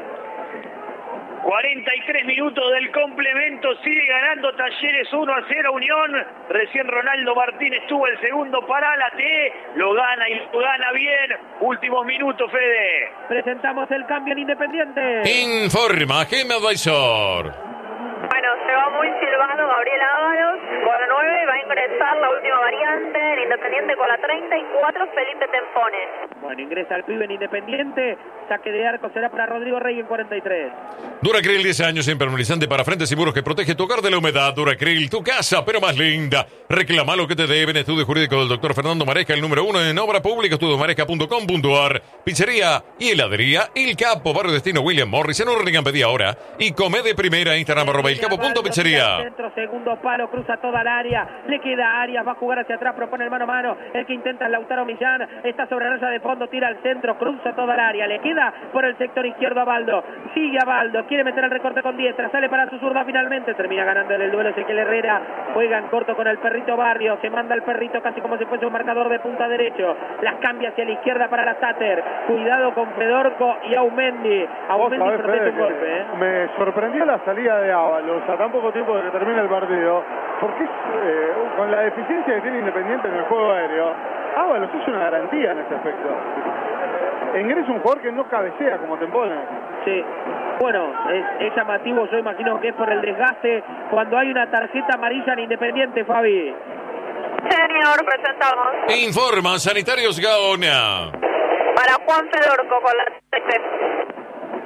S6: 43 minutos del complemento, sigue ganando Talleres 1-0 Unión, recién Ronaldo Martínez tuvo el segundo para la T, lo gana y lo gana bien, últimos minutos, Fede.
S1: Presentamos el cambio en Independiente.
S2: Informa Gema Advisor.
S4: Bueno, se va muy silbado Gabriel Ábalos con la 9, va a ingresar la última variante, el Independiente con la 34, Felipe Tempones.
S1: Bueno, ingresa el pibe en Independiente, saque de arco será para Rodrigo Rey en 43.
S2: Duracril, 10 años, impermeabilizante para frentes y muros que protege tu hogar de la humedad. Duracril, tu casa, pero más linda. Reclama lo que te deben. Estudio jurídico del doctor Fernando Maresca, el número 1 en obra pública, estudiomaresca.com.ar. Pizzería y heladería El Capo, barrio destino William Morris, en Hurlingham, pedí ahora. Y come de primera, Instagram, @elcapo.pizzería.
S1: Centro, segundo palo, cruza toda el área, le queda Arias, va a jugar hacia atrás, propone el mano a mano, el que intenta es Lautaro Millán, está sobre raya de fondo, tira al centro, cruza toda el área, le queda por el sector izquierdo a Baldo, sigue a Baldo, quiere meter el recorte con diestra, sale para su zurda finalmente, termina ganando en el duelo Ezequiel Herrera, juega en corto con el perrito Barrio, se manda el perrito casi como si fuese un marcador de punta derecho, las cambia hacia la izquierda para la Sater, cuidado con Fedorco y Aumendi protege un golpe.
S5: Me sorprendió la salida de Ábalos a tan poco tiempo de que termine el partido, porque con la deficiencia que tiene Independiente en el juego aéreo, Ábalos es una garantía en ese aspecto. Ingresa un jugador que no cabecea como Tempones.
S1: Sí, bueno, es llamativo, yo imagino que es por el desgaste cuando hay una tarjeta amarilla en Independiente, Fabi.
S4: Señor, presentamos.
S2: Informa Sanitarios Gaona.
S4: Para Juan Fedorco con la 13.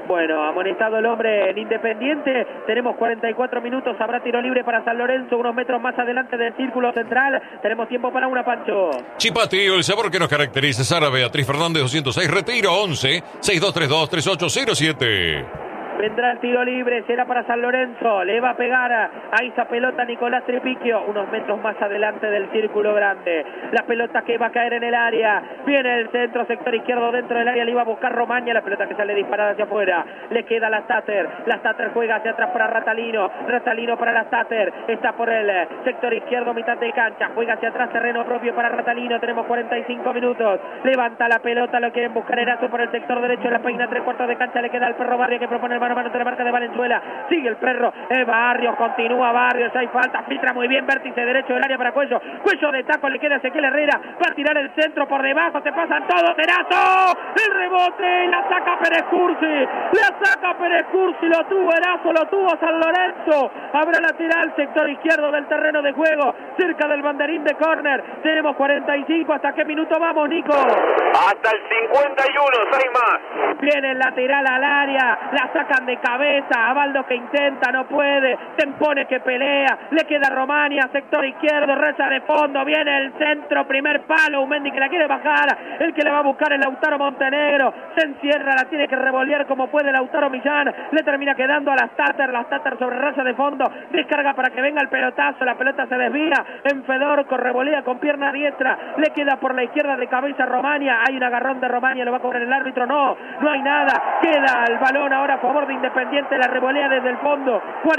S1: Bueno, amonestado el hombre en Independiente. Tenemos 44 minutos. Habrá tiro libre para San Lorenzo, unos metros más adelante del círculo central. Tenemos tiempo para una, Pancho.
S2: Chipatío, el sabor que nos caracteriza. Sara Beatriz Fernández, 206. Retiro 11 6232 3807.
S1: Vendrá el tiro libre, será para San Lorenzo, le va a pegar a esa pelota Nicolás Tripicchio, unos metros más adelante del círculo grande. La pelota que va a caer en el área, viene el centro, sector izquierdo dentro del área, le iba a buscar Romaña, la pelota que sale disparada hacia afuera, le queda a la Stater juega hacia atrás para Ratalino para la Stater, está por el sector izquierdo, mitad de cancha, juega hacia atrás, terreno propio para Ratalino, tenemos 45 minutos, levanta la pelota, lo quieren buscar Erazo por el sector derecho, la peina 3/4 de cancha, le queda al Perro Barrio que propone el mano a mano de la marca de Valenzuela, sigue el Perro, Barrios, continúa Barrios, hay falta, filtra muy bien, vértice derecho del área para Cuello de taco, le queda a Ezequiel Herrera, va a tirar el centro por debajo, se pasan todos, Erazo, el rebote, la saca Pérez Cursi, lo tuvo Erazo, lo tuvo San Lorenzo, habrá lateral, sector izquierdo del terreno de juego, cerca del banderín de córner, tenemos 45, ¿hasta qué minuto vamos, Nico?
S3: Hasta el 51, 6 más.
S1: Viene el lateral al área, la sacan de cabeza, Abaldo que intenta, no puede, Tempone que pelea, le queda Romania, sector izquierdo, reza de fondo, viene el centro, primer palo, Umendi que la quiere bajar, el que le va a buscar es Lautaro Montenegro, se encierra, la tiene que revolear como puede Lautaro Millán, le termina quedando a la Stater sobre reza de fondo, descarga para que venga el pelotazo, la pelota se desvía, en Fedorco, revolea con pierna diestra, le queda por la izquierda de cabeza Romania, hay un agarrón de Romania, lo va a cobrar el árbitro, no hay nada, queda el balón ahora a favor de Independiente, la revolea desde el fondo,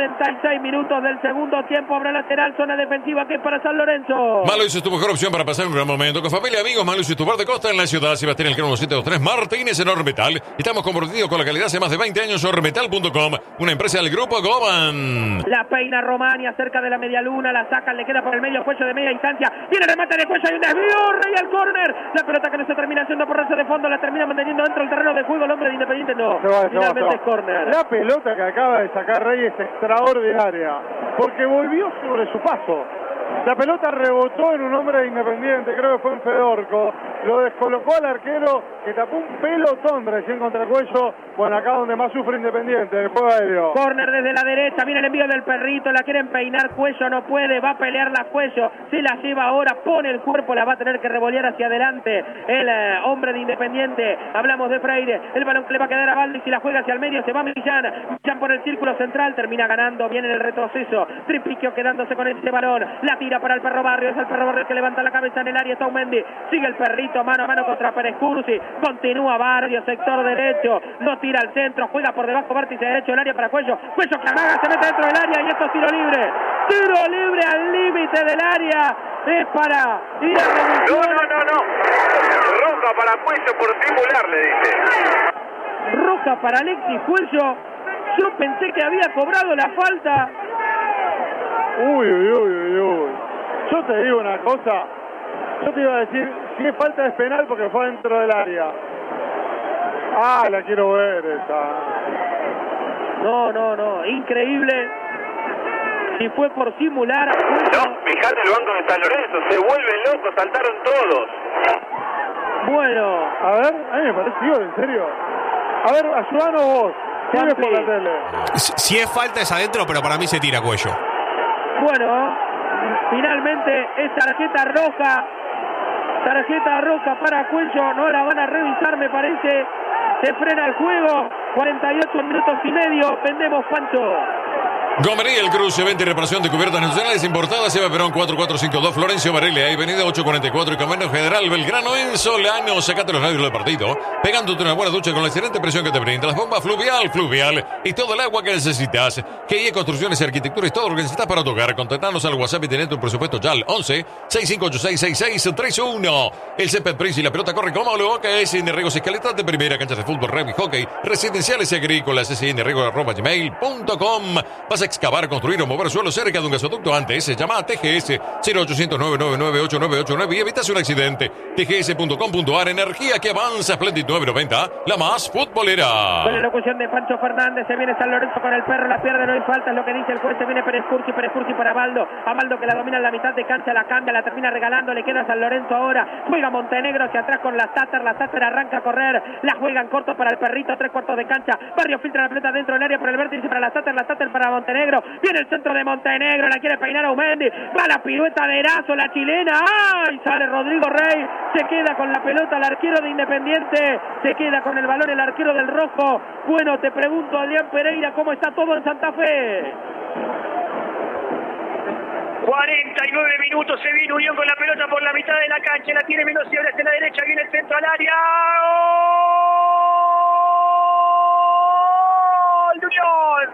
S1: 46 minutos del segundo tiempo, habrá lateral, zona defensiva que es para San Lorenzo.
S2: Malois es tu mejor opción para pasar un gran momento con familia, amigos. Malois es tu bar de costa en la ciudad, Sebastián Elcano 723 Martínez en Ormetal. Estamos comprometidos con la calidad hace más de 20 años. Ormetal.com, una empresa del grupo Goban.
S1: La peina Romania cerca de la media luna, la sacan, le queda por el medio, Cuello de media distancia, viene el remate de Cuello, hay un desvío, Rey al córner, la pelota que no se termina haciendo por reza de fondo, la termina manteniendo dentro del terreno de juego el hombre de Independiente, finalmente es córner.
S5: La pelota que acaba de sacar Rey es extraordinaria, porque volvió sobre su paso. La pelota rebotó en un hombre de Independiente, creo que fue en Fedorco, lo descolocó al arquero que tapó un pelotón recién contra Cuello, bueno, acá donde más sufre Independiente, el juego aéreo.
S1: Córner desde la derecha, viene el envío del Perrito, la quieren peinar, Cuello no puede, va a pelearla Cuello, se la lleva ahora, pone el cuerpo, la va a tener que revolear hacia adelante el hombre de Independiente, hablamos de Freire, el balón que le va a quedar a Baldi, si la juega hacia el medio, se va Millán por el círculo central, termina ganando, viene en el retroceso, Tripicchio quedándose con ese balón, la tira para el Perro Barrio, es el Perro Barrio que levanta la cabeza en el área, está Umendi, sigue el Perrito, mano a mano contra Pérez Cursi, continúa Barrio, sector derecho, no tira al centro, juega por debajo, vértice derecho del área para Cuello que amaga, se mete dentro del área y esto es tiro libre al límite del área, es para ir a revolución.
S3: No, roja para Cuello por simular, le dice.
S1: Roja para Alexis Cuello, yo pensé que había cobrado la falta.
S5: Uy. Yo te digo una cosa, yo te iba a decir, si es falta es penal porque fue dentro del área. La quiero ver esa.
S1: No, increíble. Si fue por simular.
S3: No, fíjate el banco de San Lorenzo, se vuelven locos, saltaron todos.
S1: Bueno.
S5: A ver, a mí me pareció, en serio. A ver, ayúdanos vos. ¿Quién es por la tele?
S7: Si es falta es adentro, pero para mí se tira Cuello.
S1: Bueno, finalmente es tarjeta roja para Cuello, no la van a revisar, me parece. Se frena el juego, 48 minutos y medio, vendemos, Pancho.
S2: Gomería El Cruce, venta y reparación de cubiertas nacionales importadas, Eva Perón 4452, Florencio Varela, Avenida 844 y Camino General Belgrano en Solano. Sacate los radios del partido, pegándote una buena ducha con la excelente presión que te brinda las bombas fluvial y todo el agua que necesitas. GIE Construcciones y Arquitectura es todo lo que necesitas para tu hogar. Contactanos al WhatsApp y tenés tu presupuesto ya al 11 65866631. El césped Prince y la pelota corre como lo que es en Riegos Escaletas de primera, canchas de fútbol, rugby, hockey, residenciales y agrícolas, @gmail.com. Vas excavar, construir o mover suelo cerca de un gasoducto antes, llama a TGS 0800-999-8989 y evitas un accidente. TGS.com.ar, energía que avanza. Splendid 990, la más futbolera.
S1: Con la locución de Pancho Fernández, se viene San Lorenzo con el perro, la pierde, no hay falta, es lo que dice el juez. Se viene Pérez Cursi para Abaldo. Abaldo que la domina en la mitad de cancha, la cambia, la termina regalando, le queda a San Lorenzo ahora. Juega Montenegro hacia atrás con la Satter arranca a correr, la juega en corto para el perrito, 3/4 de cancha. Barrio filtra la pelota dentro del área por el vértice para la Satter para Montenegro. Viene el centro de Montenegro, la quiere peinar a Aumendi. Va la pirueta de Erazo, la chilena. ¡Ay! Sale Rodrigo Rey, se queda con la pelota el arquero de Independiente, se queda con el balón el arquero del Rojo. Bueno, te pregunto, Adrián Pereira, ¿cómo está todo en Santa Fe?
S6: 49 minutos, se viene Unión con la pelota por la mitad de la cancha, la tiene Mendoza hacia la derecha, viene el centro al área. ¡Gol de Unión!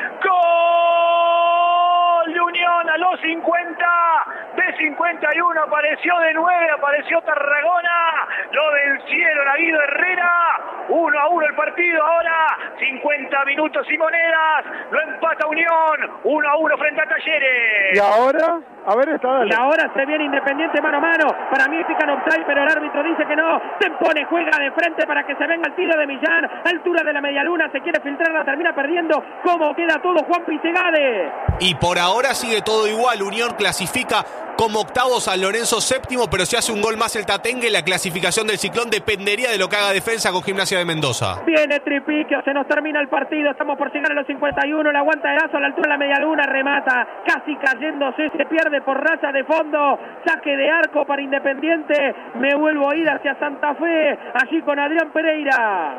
S6: ¡Gol de Unión! A los 50, de 51 apareció de 9, apareció Tarragona, lo vencieron a Guido Herrera, 1-1 el partido ahora, 50 minutos y monedas, lo empata Unión, 1-1 frente a Talleres.
S5: Y ahora, a ver, está dale.
S1: Y ahora se viene Independiente mano a mano, para mí pican offside, pero el árbitro dice que no, se pone, juega de frente para que se venga el tiro de Millán, altura de la medialuna, se quiere filtrar, la termina perdiendo. ¿Cómo queda todo, Juan Pisegade?
S7: Y por ahora sigue todo igual, Unión clasifica como octavo, San Lorenzo séptimo, pero si hace un gol más el Tatengue, la clasificación del Ciclón dependería de lo que haga Defensa con Gimnasia de Mendoza.
S1: Viene Tripiquio, se nos termina el partido, estamos por llegar a los 51, la aguanta Erazo a la altura de la medialuna, remata, casi cayéndose, se pierde por raya de fondo, saque de arco para Independiente, me vuelvo a ir hacia Santa Fe, allí con Adrián Pereira.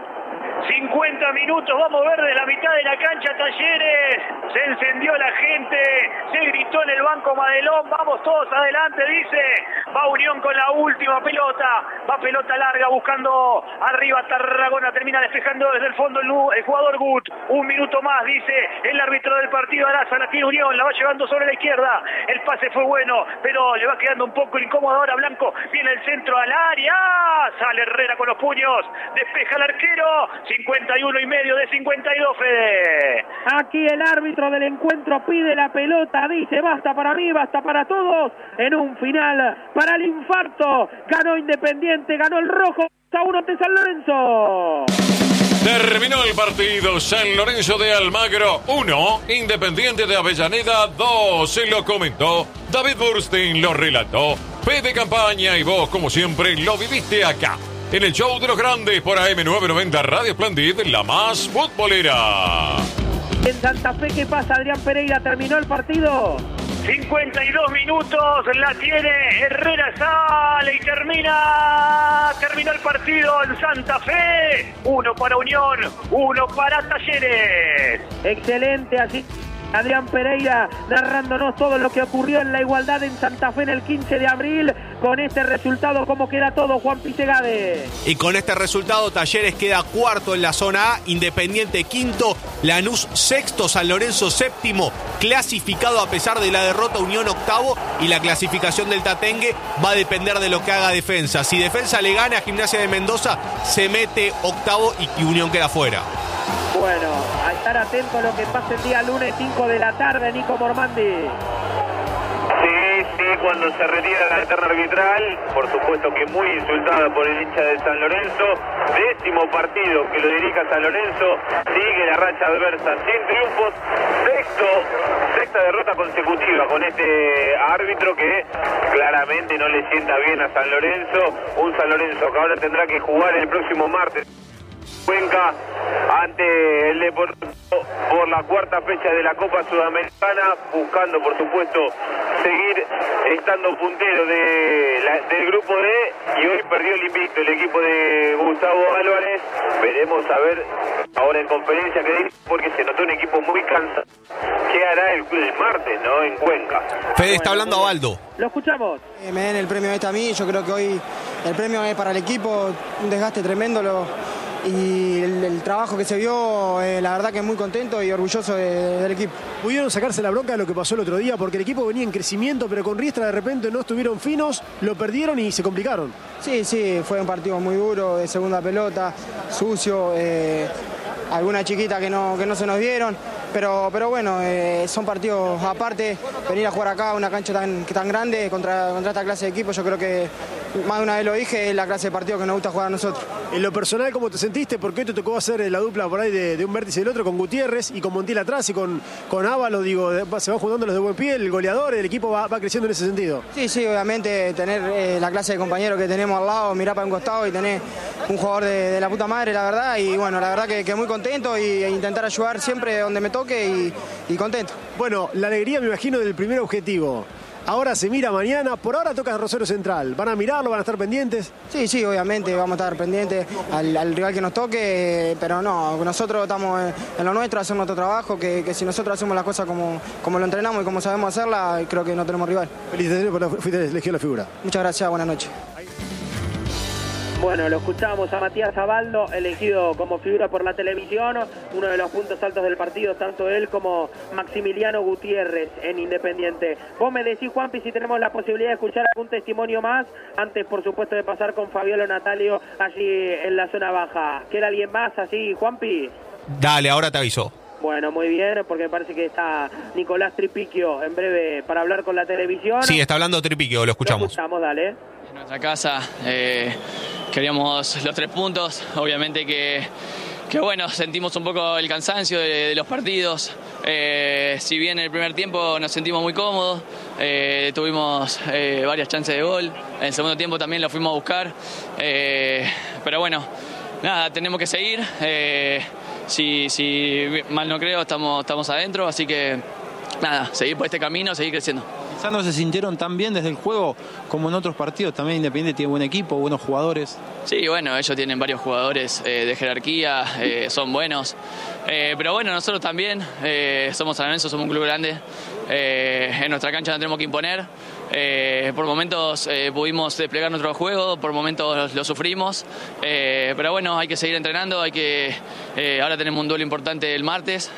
S6: 50 minutos, vamos a ver de la mitad de la cancha Talleres, se encendió la gente, se gritó en el banco Madelón, vamos todos adelante, dice, va Unión con la última pelota, va pelota larga buscando arriba Tarragona, termina despejando desde el fondo el jugador Gut, un minuto más, dice el árbitro del partido, Araza, la tiene Unión, la va llevando sobre la izquierda, el pase fue bueno, pero le va quedando un poco incómodo ahora Blanco, viene el centro al área, sale Herrera con los puños, despeja el arquero, 51 y medio de 52, Fede.
S1: Aquí el árbitro del encuentro pide la pelota, dice basta para mí, basta para todos, en un final para el infarto, ganó Independiente, ganó el Rojo, 1 ante San Lorenzo.
S2: Terminó el partido. San Lorenzo de Almagro 1, Independiente de Avellaneda 2. Se lo comentó David Burstein, lo relató Fede Campaña y vos, como siempre, lo viviste acá en el show de los grandes por AM990 Radio Splendid, la más futbolera.
S1: En Santa Fe, ¿qué pasa, Adrián Pereira? ¿Terminó el partido?
S6: 52 minutos, la tiene Herrera, sale y terminó el partido en Santa Fe, 1 para Unión, 1 para Talleres.
S1: Excelente, así Adrián Pereira narrándonos todo lo que ocurrió en la igualdad en Santa Fe en el 15 de abril. Con este resultado, ¿cómo queda todo, Juan Pisegade?
S7: Y con este resultado, Talleres queda cuarto en la zona A, Independiente quinto, Lanús sexto, San Lorenzo séptimo, clasificado a pesar de la derrota, Unión octavo, y la clasificación del Tatengue va a depender de lo que haga Defensa. Si Defensa le gana a Gimnasia de Mendoza, se mete octavo y Unión queda fuera.
S1: Bueno, a estar atento a lo que pase el día lunes 5 de la tarde, Nico Mormandi.
S3: Sí, cuando se retira la terna arbitral, por supuesto que muy insultada por el hincha de San Lorenzo, 10º partido que lo dirija San Lorenzo, sigue la racha adversa sin triunfos, sexta derrota consecutiva con este árbitro que claramente no le sienta bien a San Lorenzo, un San Lorenzo que ahora tendrá que jugar el próximo martes Cuenca ante el Deportivo por la cuarta fecha de la Copa Sudamericana, buscando por supuesto seguir estando puntero del grupo D, y hoy perdió el invicto el equipo de Gustavo Álvarez. Veremos a ver ahora en conferencia que dice, porque se notó un equipo muy cansado. ¿Qué hará el martes, no, en Cuenca?
S7: Fede, está hablando Abaldo.
S1: Lo escuchamos.
S8: Me den el premio este a mí, yo creo que hoy el premio es para el equipo, un desgaste tremendo y el trabajo que se vio, la verdad que muy contento y orgulloso del equipo.
S9: Pudieron sacarse la bronca de lo que pasó el otro día porque el equipo venía en crecimiento, pero con Riestra de repente no estuvieron finos, lo perdieron y se complicaron.
S8: Sí, fue un partido muy duro, de segunda pelota, sucio, alguna chiquita que no se nos dieron, pero bueno, son partidos aparte. Venir a jugar acá, una cancha tan grande contra esta clase de equipo, yo creo que más de una vez lo dije, es la clase de partido que nos gusta jugar a nosotros.
S9: En lo personal, ¿cómo te sentiste? Porque hoy te tocó hacer la dupla por ahí de un vértice y del otro con Gutiérrez y con Montiel atrás y con Ábalos, digo, se van juntando los de buen pie, el goleador, el equipo va creciendo en ese sentido.
S8: Sí, obviamente tener la clase de compañeros que tenemos al lado, mirar para un costado y tener un jugador de la puta madre, la verdad, y bueno, la verdad que muy contento y intentar ayudar siempre donde me toque y contento.
S9: Bueno, la alegría me imagino del primer objetivo. Ahora se mira mañana, por ahora toca Rosario Central. ¿Van a mirarlo, van a estar pendientes?
S8: Sí, obviamente vamos a estar pendientes al rival que nos toque, pero no, nosotros estamos en lo nuestro, hacer nuestro trabajo, que si nosotros hacemos las cosas como lo entrenamos y como sabemos hacerla, creo que no tenemos rival.
S9: Felicitaciones por fuiste elegido la figura.
S8: Muchas gracias, buenas noches.
S1: Bueno, lo escuchamos a Matías Abaldo, elegido como figura por la televisión, uno de los puntos altos del partido, tanto él como Maximiliano Gutiérrez en Independiente. Vos me decís, Juanpi, si tenemos la posibilidad de escuchar algún testimonio más, antes, por supuesto, de pasar con Fabiolo Natalio allí en la zona baja. ¿Queda alguien más así, Juanpi?
S7: Dale, ahora te aviso.
S1: Bueno, muy bien, porque me parece que está Nicolás Tripiquio en breve para hablar con la televisión.
S7: Sí, está hablando Tripiquio, lo escuchamos.
S1: Lo escuchamos, dale.
S10: En nuestra casa queríamos los 3 puntos, obviamente que bueno, sentimos un poco el cansancio de los partidos. Si bien en el primer tiempo nos sentimos muy cómodos, tuvimos varias chances de gol, en el segundo tiempo también lo fuimos a buscar, pero bueno, nada, tenemos que seguir. Si mal no creo, estamos adentro, así que nada, seguir por este camino, seguir creciendo.
S11: Quizás no se sintieron tan bien desde el juego como en otros partidos. También Independiente tiene buen equipo, buenos jugadores.
S10: Sí, bueno, ellos tienen varios jugadores de jerarquía, son buenos. Pero bueno, nosotros también somos San Lorenzo, somos un club grande. En nuestra cancha no tenemos que imponer. Por momentos pudimos desplegar nuestro juego, por momentos lo sufrimos. Pero bueno, hay que seguir entrenando. Ahora tenemos un duelo importante el martes.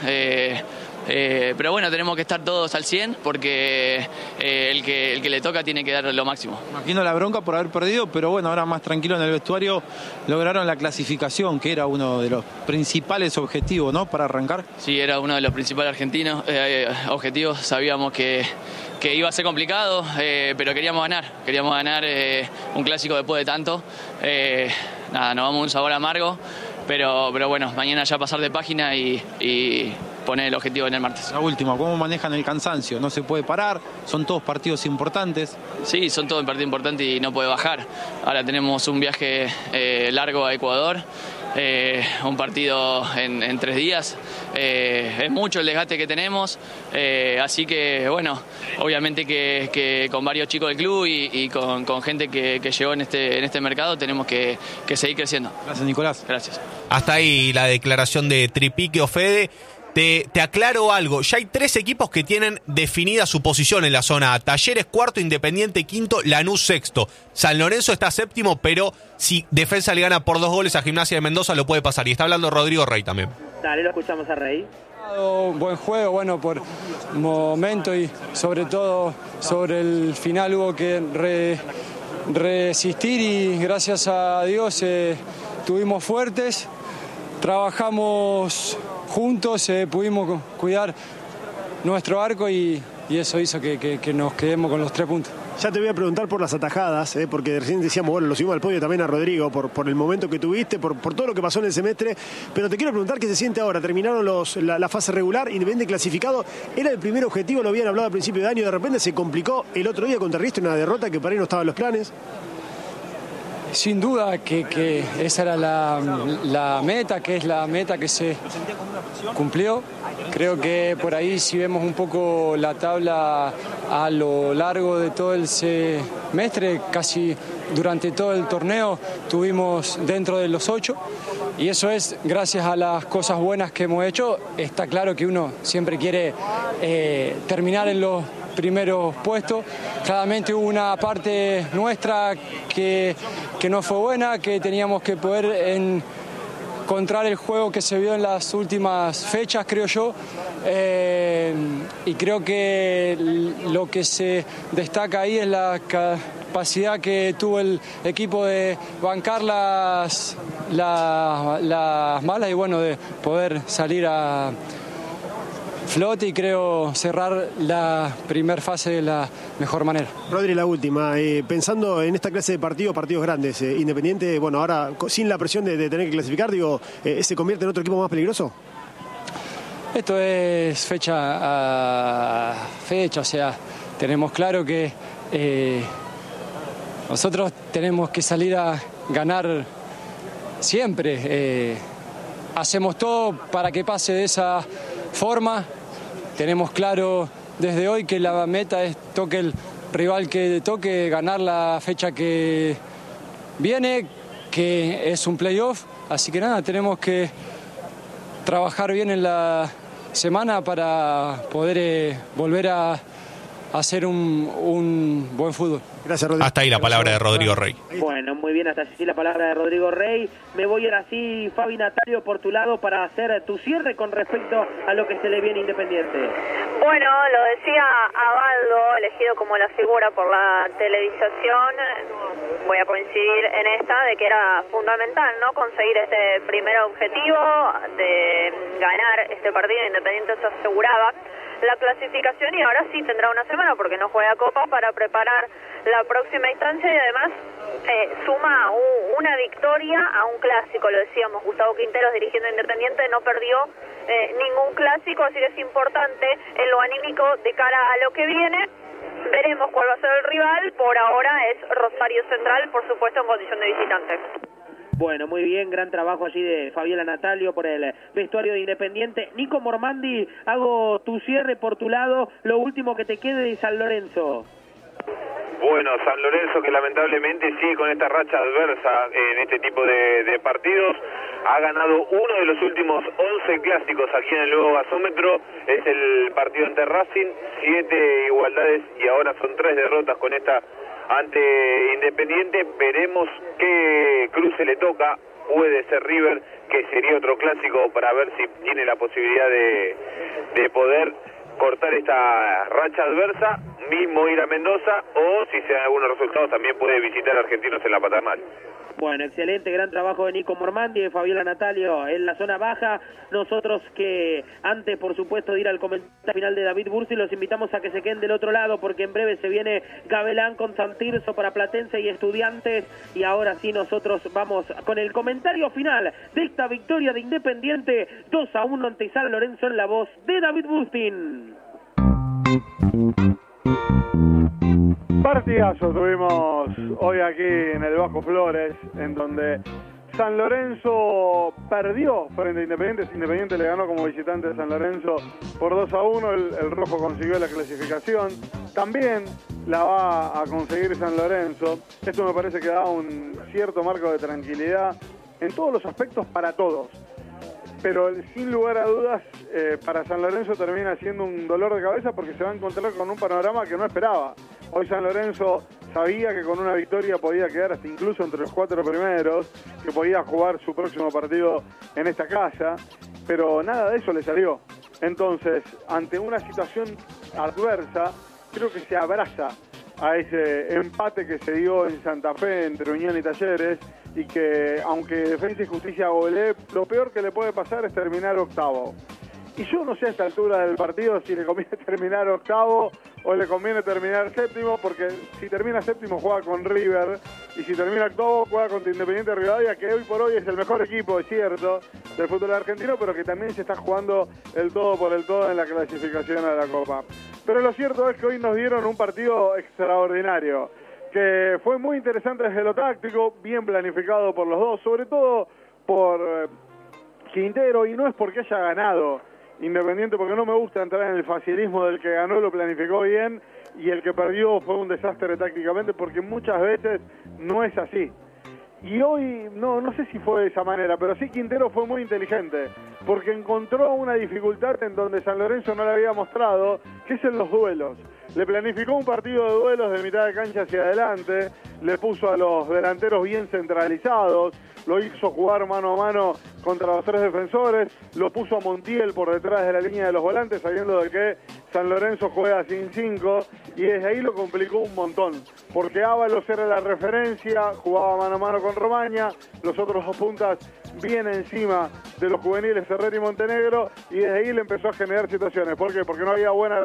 S10: Pero bueno, tenemos que estar todos al 100 porque el que le toca tiene que dar lo máximo.
S11: Imagino la bronca por haber perdido, pero bueno, ahora más tranquilo en el vestuario, lograron la clasificación, que era uno de los principales objetivos, ¿no?, para arrancar.
S10: Sí, era uno de los principales objetivos. Sabíamos que iba a ser complicado, pero queríamos ganar un clásico después de tanto. Nada, nos vamos a un sabor amargo, pero bueno, mañana ya pasar de página y poner el objetivo en el martes.
S11: La última, ¿cómo manejan el cansancio? ¿No se puede parar? ¿Son todos partidos importantes?
S10: Sí, son todos partidos importantes y no puede bajar. Ahora tenemos un viaje largo a Ecuador, un partido en 3 días. Es mucho el desgaste que tenemos, así que bueno, obviamente que con varios chicos del club y con gente que llegó en este mercado tenemos que seguir creciendo.
S11: Gracias, Nicolás.
S10: Gracias.
S7: Hasta ahí la declaración de Tripiquio. Fede, te aclaro algo, ya hay 3 equipos que tienen definida su posición en la zona A. Talleres cuarto, Independiente quinto, Lanús sexto. San Lorenzo está séptimo, pero si Defensa le gana por 2 goles a Gimnasia de Mendoza lo puede pasar. Y está hablando Rodrigo Rey también.
S1: Dale, lo escuchamos a Rey.
S12: Buen juego, bueno, por momento y sobre todo sobre el final hubo que resistir y gracias a Dios estuvimos fuertes, trabajamos juntos, pudimos cuidar nuestro arco y eso hizo que nos quedemos con los 3 puntos.
S9: Ya te voy a preguntar por las atajadas, porque recién decíamos, bueno, lo subimos al podio también a Rodrigo por el momento que tuviste, por todo lo que pasó en el semestre, pero te quiero preguntar qué se siente ahora. Terminaron la fase regular, Independiente clasificado, era el primer objetivo, lo habían hablado al principio de año, de repente se complicó el otro día contra Riestra, una derrota que para ahí no estaba en los planes.
S12: Sin duda que esa era la meta, que es la meta que se cumplió. Creo que por ahí si vemos un poco la tabla a lo largo de todo el semestre, casi durante todo el torneo, tuvimos dentro de los 8 y eso es gracias a las cosas buenas que hemos hecho. Está claro que uno siempre quiere terminar en los primeros puestos. Claramente hubo una parte nuestra que no fue buena, que teníamos que poder encontrar el juego que se vio en las últimas fechas, creo yo, y creo que lo que se destaca ahí es la capacidad que tuvo el equipo de bancar las malas y bueno, de poder salir flote y creo cerrar la primera fase de la mejor manera.
S9: Rodri, la última. Pensando en esta clase de partidos grandes, Independiente, bueno, ahora sin la presión de tener que clasificar, digo, ¿se convierte en otro equipo más peligroso?
S12: Esto es fecha a fecha, o sea, tenemos claro que nosotros tenemos que salir a ganar siempre. Hacemos todo para que pase de esa forma. Tenemos claro desde hoy que la meta es toque el rival que toque, ganar la fecha que viene, que es un playoff. Así que nada, tenemos que trabajar bien en la semana para poder volver a hacer un buen fútbol.
S9: Gracias, Rodrigo.
S7: Hasta ahí la palabra de Rodrigo Rey.
S1: Bueno, muy bien, hasta así la palabra de Rodrigo Rey. Me voy ahora sí, Fabi Natalio, por tu lado para hacer tu cierre con respecto a lo que se le viene Independiente.
S4: Bueno, lo decía Abaldo, elegido como la figura por la televisación. Voy a coincidir en esta, de que era fundamental, ¿no?, conseguir este primer objetivo de ganar este partido. Independiente se aseguraba la clasificación y ahora sí tendrá una semana, porque no juega Copa, para preparar la próxima instancia y además suma una victoria a un clásico. Lo decíamos, Gustavo Quinteros, dirigiendo Independiente, no perdió ningún clásico, así que es importante en lo anímico de cara a lo que viene. Veremos cuál va a ser el rival. Por ahora es Rosario Central, por supuesto en condición de visitante.
S1: Bueno, muy bien, gran trabajo allí de Fabiola Natalio por el vestuario de Independiente. Nico Mormandi, hago tu cierre por tu lado, lo último que te quede de San Lorenzo.
S3: Bueno, San Lorenzo, que lamentablemente sigue con esta racha adversa en este tipo de partidos, ha ganado uno de los últimos 11 clásicos aquí en el nuevo gasómetro. Es el partido ante Racing, 7 igualdades y ahora son 3 derrotas con esta ante Independiente. Veremos qué cruce le toca. Puede ser River, que sería otro clásico, para ver si tiene la posibilidad de poder cortar esta racha adversa, mismo ir a Mendoza, o si se dan algunos resultados también puede visitar a Argentinos en la Paternal.
S1: Bueno, excelente, gran trabajo de Nico Mormandi y de Fabiola Natalio en la zona baja. Nosotros, que antes, por supuesto, de ir al comentario final de David Bursi, los invitamos a que se queden del otro lado, porque en breve se viene Gabelán con San Tirso para Platense y Estudiantes. Y ahora sí, nosotros vamos con el comentario final de esta victoria de Independiente 2-1 ante San Lorenzo, en la voz de David Bustin.
S5: Partidazo tuvimos hoy aquí en el Bajo Flores, en donde San Lorenzo perdió frente a Independiente. Independiente le ganó como visitante a San Lorenzo por 2-1. El rojo consiguió la clasificación. También la va a conseguir San Lorenzo. Esto me parece que da un cierto marco de tranquilidad en todos los aspectos para todos. Pero sin lugar a dudas, para San Lorenzo termina siendo un dolor de cabeza, porque se va a encontrar con un panorama que no esperaba. Hoy San Lorenzo sabía que con una victoria podía quedar hasta incluso entre los 4 primeros, que podía jugar su próximo partido en esta casa, pero nada de eso le salió. Entonces, ante una situación adversa, creo que se abraza a ese empate que se dio en Santa Fe entre Unión y Talleres, y que, aunque Defensa y Justicia golee, lo peor que le puede pasar es terminar octavo. Y yo no sé a esta altura del partido si le conviene terminar octavo o le conviene terminar séptimo, porque si termina séptimo juega con River, y si termina octavo juega contra Independiente Rivadavia, que hoy por hoy es el mejor equipo, es cierto, del fútbol argentino, pero que también se está jugando el todo por el todo en la clasificación a la Copa. Pero lo cierto es que hoy nos dieron un partido extraordinario, que fue muy interesante desde lo táctico, bien planificado por los dos, sobre todo por Quintero, y no es porque haya ganado Independiente, porque no me gusta entrar en el facilismo del que ganó, lo planificó bien, y el que perdió fue un desastre tácticamente, porque muchas veces no es así. Y hoy, no sé si fue de esa manera, pero sí Quintero fue muy inteligente, porque encontró una dificultad en donde San Lorenzo no le había mostrado, que es en los duelos. Le planificó un partido de duelos de mitad de cancha hacia adelante, le puso a los delanteros bien centralizados, lo hizo jugar mano a mano contra los 3 defensores, lo puso a Montiel por detrás de la línea de los volantes, sabiendo de que San Lorenzo juega sin 5, y desde ahí lo complicó un montón, porque Ábalos era la referencia, jugaba mano a mano con Romaña, los otros 2 puntas bien encima de los juveniles Herrera y Montenegro, y desde ahí le empezó a generar situaciones. ¿Por qué? Porque no había buena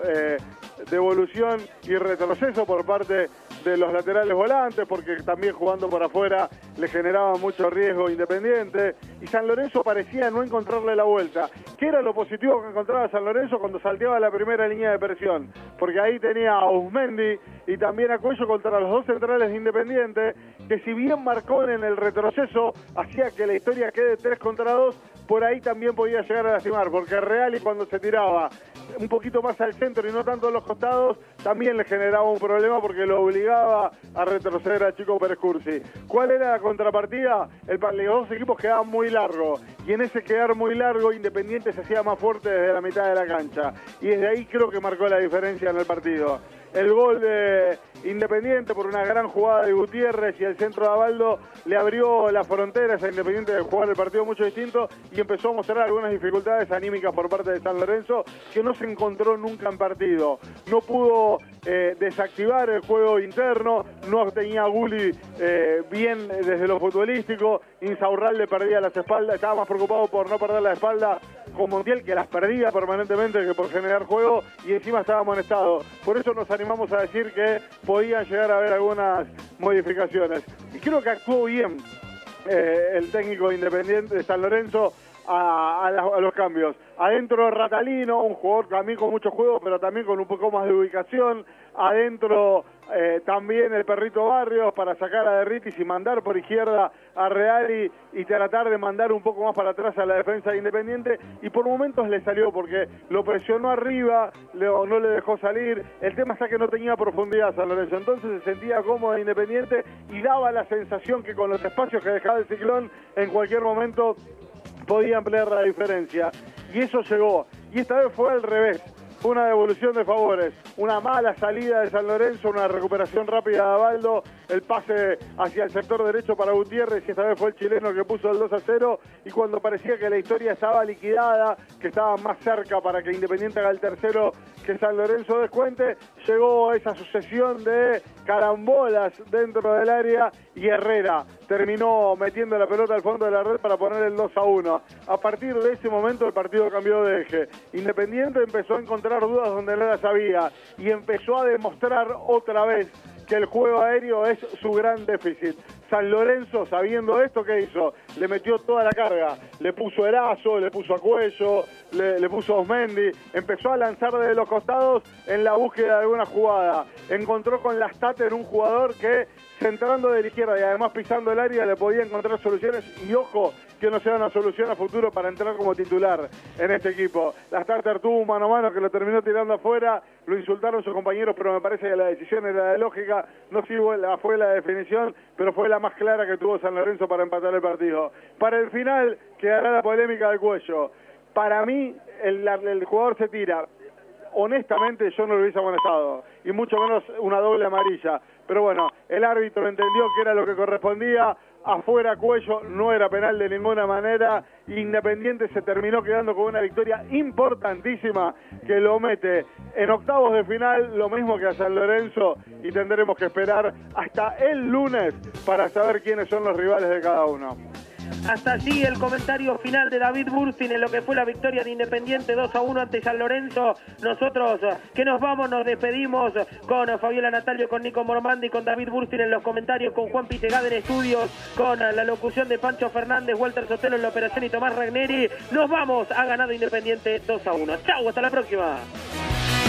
S5: devolución y retroceso por parte de los laterales volantes, porque también jugando por afuera le generaba mucho riesgo Independiente, y San Lorenzo parecía no encontrarle la vuelta. ¿Qué era lo positivo que encontraba San Lorenzo cuando salteaba la primera línea de presión? Porque ahí tenía a Usmendi y también a Cuello contra los dos centrales de Independiente, que si bien Marcón en el retroceso hacía que la historia quede 3 contra 2, por ahí también podía llegar a lastimar, porque Reali cuando se tiraba un poquito más al centro y no tanto a los costados, también le generaba un problema porque lo obligaba a retroceder a Chico Pérez Cursi. ¿Cuál era la contrapartida? Los dos equipos quedaban muy largos, y en ese quedar muy largo Independiente se hacía más fuerte desde la mitad de la cancha, y desde ahí creo que marcó la diferencia en el partido. El gol de Independiente por una gran jugada de Gutiérrez y el centro de Abaldo le abrió las fronteras a Independiente de jugar el partido mucho distinto, y empezó a mostrar algunas dificultades anímicas por parte de San Lorenzo que no se encontró nunca en partido. No pudo desactivar el juego interno, no tenía a Gulli bien desde lo futbolístico, Insaurralde perdía las espaldas, estaba más preocupado por no perder la espalda con Montiel, que las perdía permanentemente, que por generar juego, y encima estaba amonestado. Por eso nos animamos a decir que podían llegar a haber algunas modificaciones. Y creo que actuó bien el técnico Independiente de San Lorenzo a los cambios. Adentro Ratalino, un jugador también con mucho juego, pero también con un poco más de ubicación. Adentro también el Perrito Barrios para sacar a Derritis y mandar por izquierda a Reali y tratar de mandar un poco más para atrás a la defensa de Independiente, y por momentos le salió porque lo presionó arriba, no le dejó salir. El tema es que no tenía profundidad San Lorenzo, entonces se sentía cómodo Independiente y daba la sensación que con los espacios que dejaba el Ciclón en cualquier momento podía ampliar la diferencia, y eso llegó, y esta vez fue al revés. Fue una devolución de favores, una mala salida de San Lorenzo, una recuperación rápida de Abaldo, el pase hacia el sector derecho para Gutiérrez, y esta vez fue el chileno que puso el 2-0, y cuando parecía que la historia estaba liquidada, que estaba más cerca para que Independiente haga el tercero que San Lorenzo descuente, llegó esa sucesión de carambolas dentro del área, y Herrera terminó metiendo la pelota al fondo de la red para poner el 2-1. A partir de ese momento el partido cambió de eje. Independiente empezó a encontrar dudas donde no las había, y empezó a demostrar otra vez que el juego aéreo es su gran déficit. San Lorenzo, sabiendo esto, ¿qué hizo? Le metió toda la carga, le puso Erazo, le puso a Cuello, le puso a Osmendi, empezó a lanzar desde los costados en la búsqueda de alguna jugada. Encontró con Lastate en un jugador que, centrando de la izquierda y además pisando el área, le podía encontrar soluciones, y ojo, que no sea una solución a futuro para entrar como titular en este equipo. Lastate tuvo un mano a mano que lo terminó tirando afuera, lo insultaron sus compañeros, pero me parece que la decisión era de lógica, no fue la definición, pero fue la más clara que tuvo San Lorenzo para empatar el partido. Para el final quedará la polémica del Cuello. Para mí, el jugador se tira. Honestamente, yo no lo hubiese amonestado, y mucho menos una doble amarilla. Pero bueno, el árbitro entendió que era lo que correspondía. Afuera Cuello, no era penal de ninguna manera. Independiente se terminó quedando con una victoria importantísima que lo mete en octavos de final, lo mismo que a San Lorenzo, y tendremos que esperar hasta el lunes para saber quiénes son los rivales de cada uno.
S1: Hasta allí el comentario final de David Burstin en lo que fue la victoria de Independiente 2-1 ante San Lorenzo. Nosotros que nos vamos, nos despedimos con Fabiola Natalio, con Nico Mormandi, con David Burstin en los comentarios, con Juan Pitegada en estudios, con la locución de Pancho Fernández, Walter Sotelo en la operación y Tomás Ragneri. Nos vamos, ha ganado Independiente 2-1. Chau, hasta la próxima.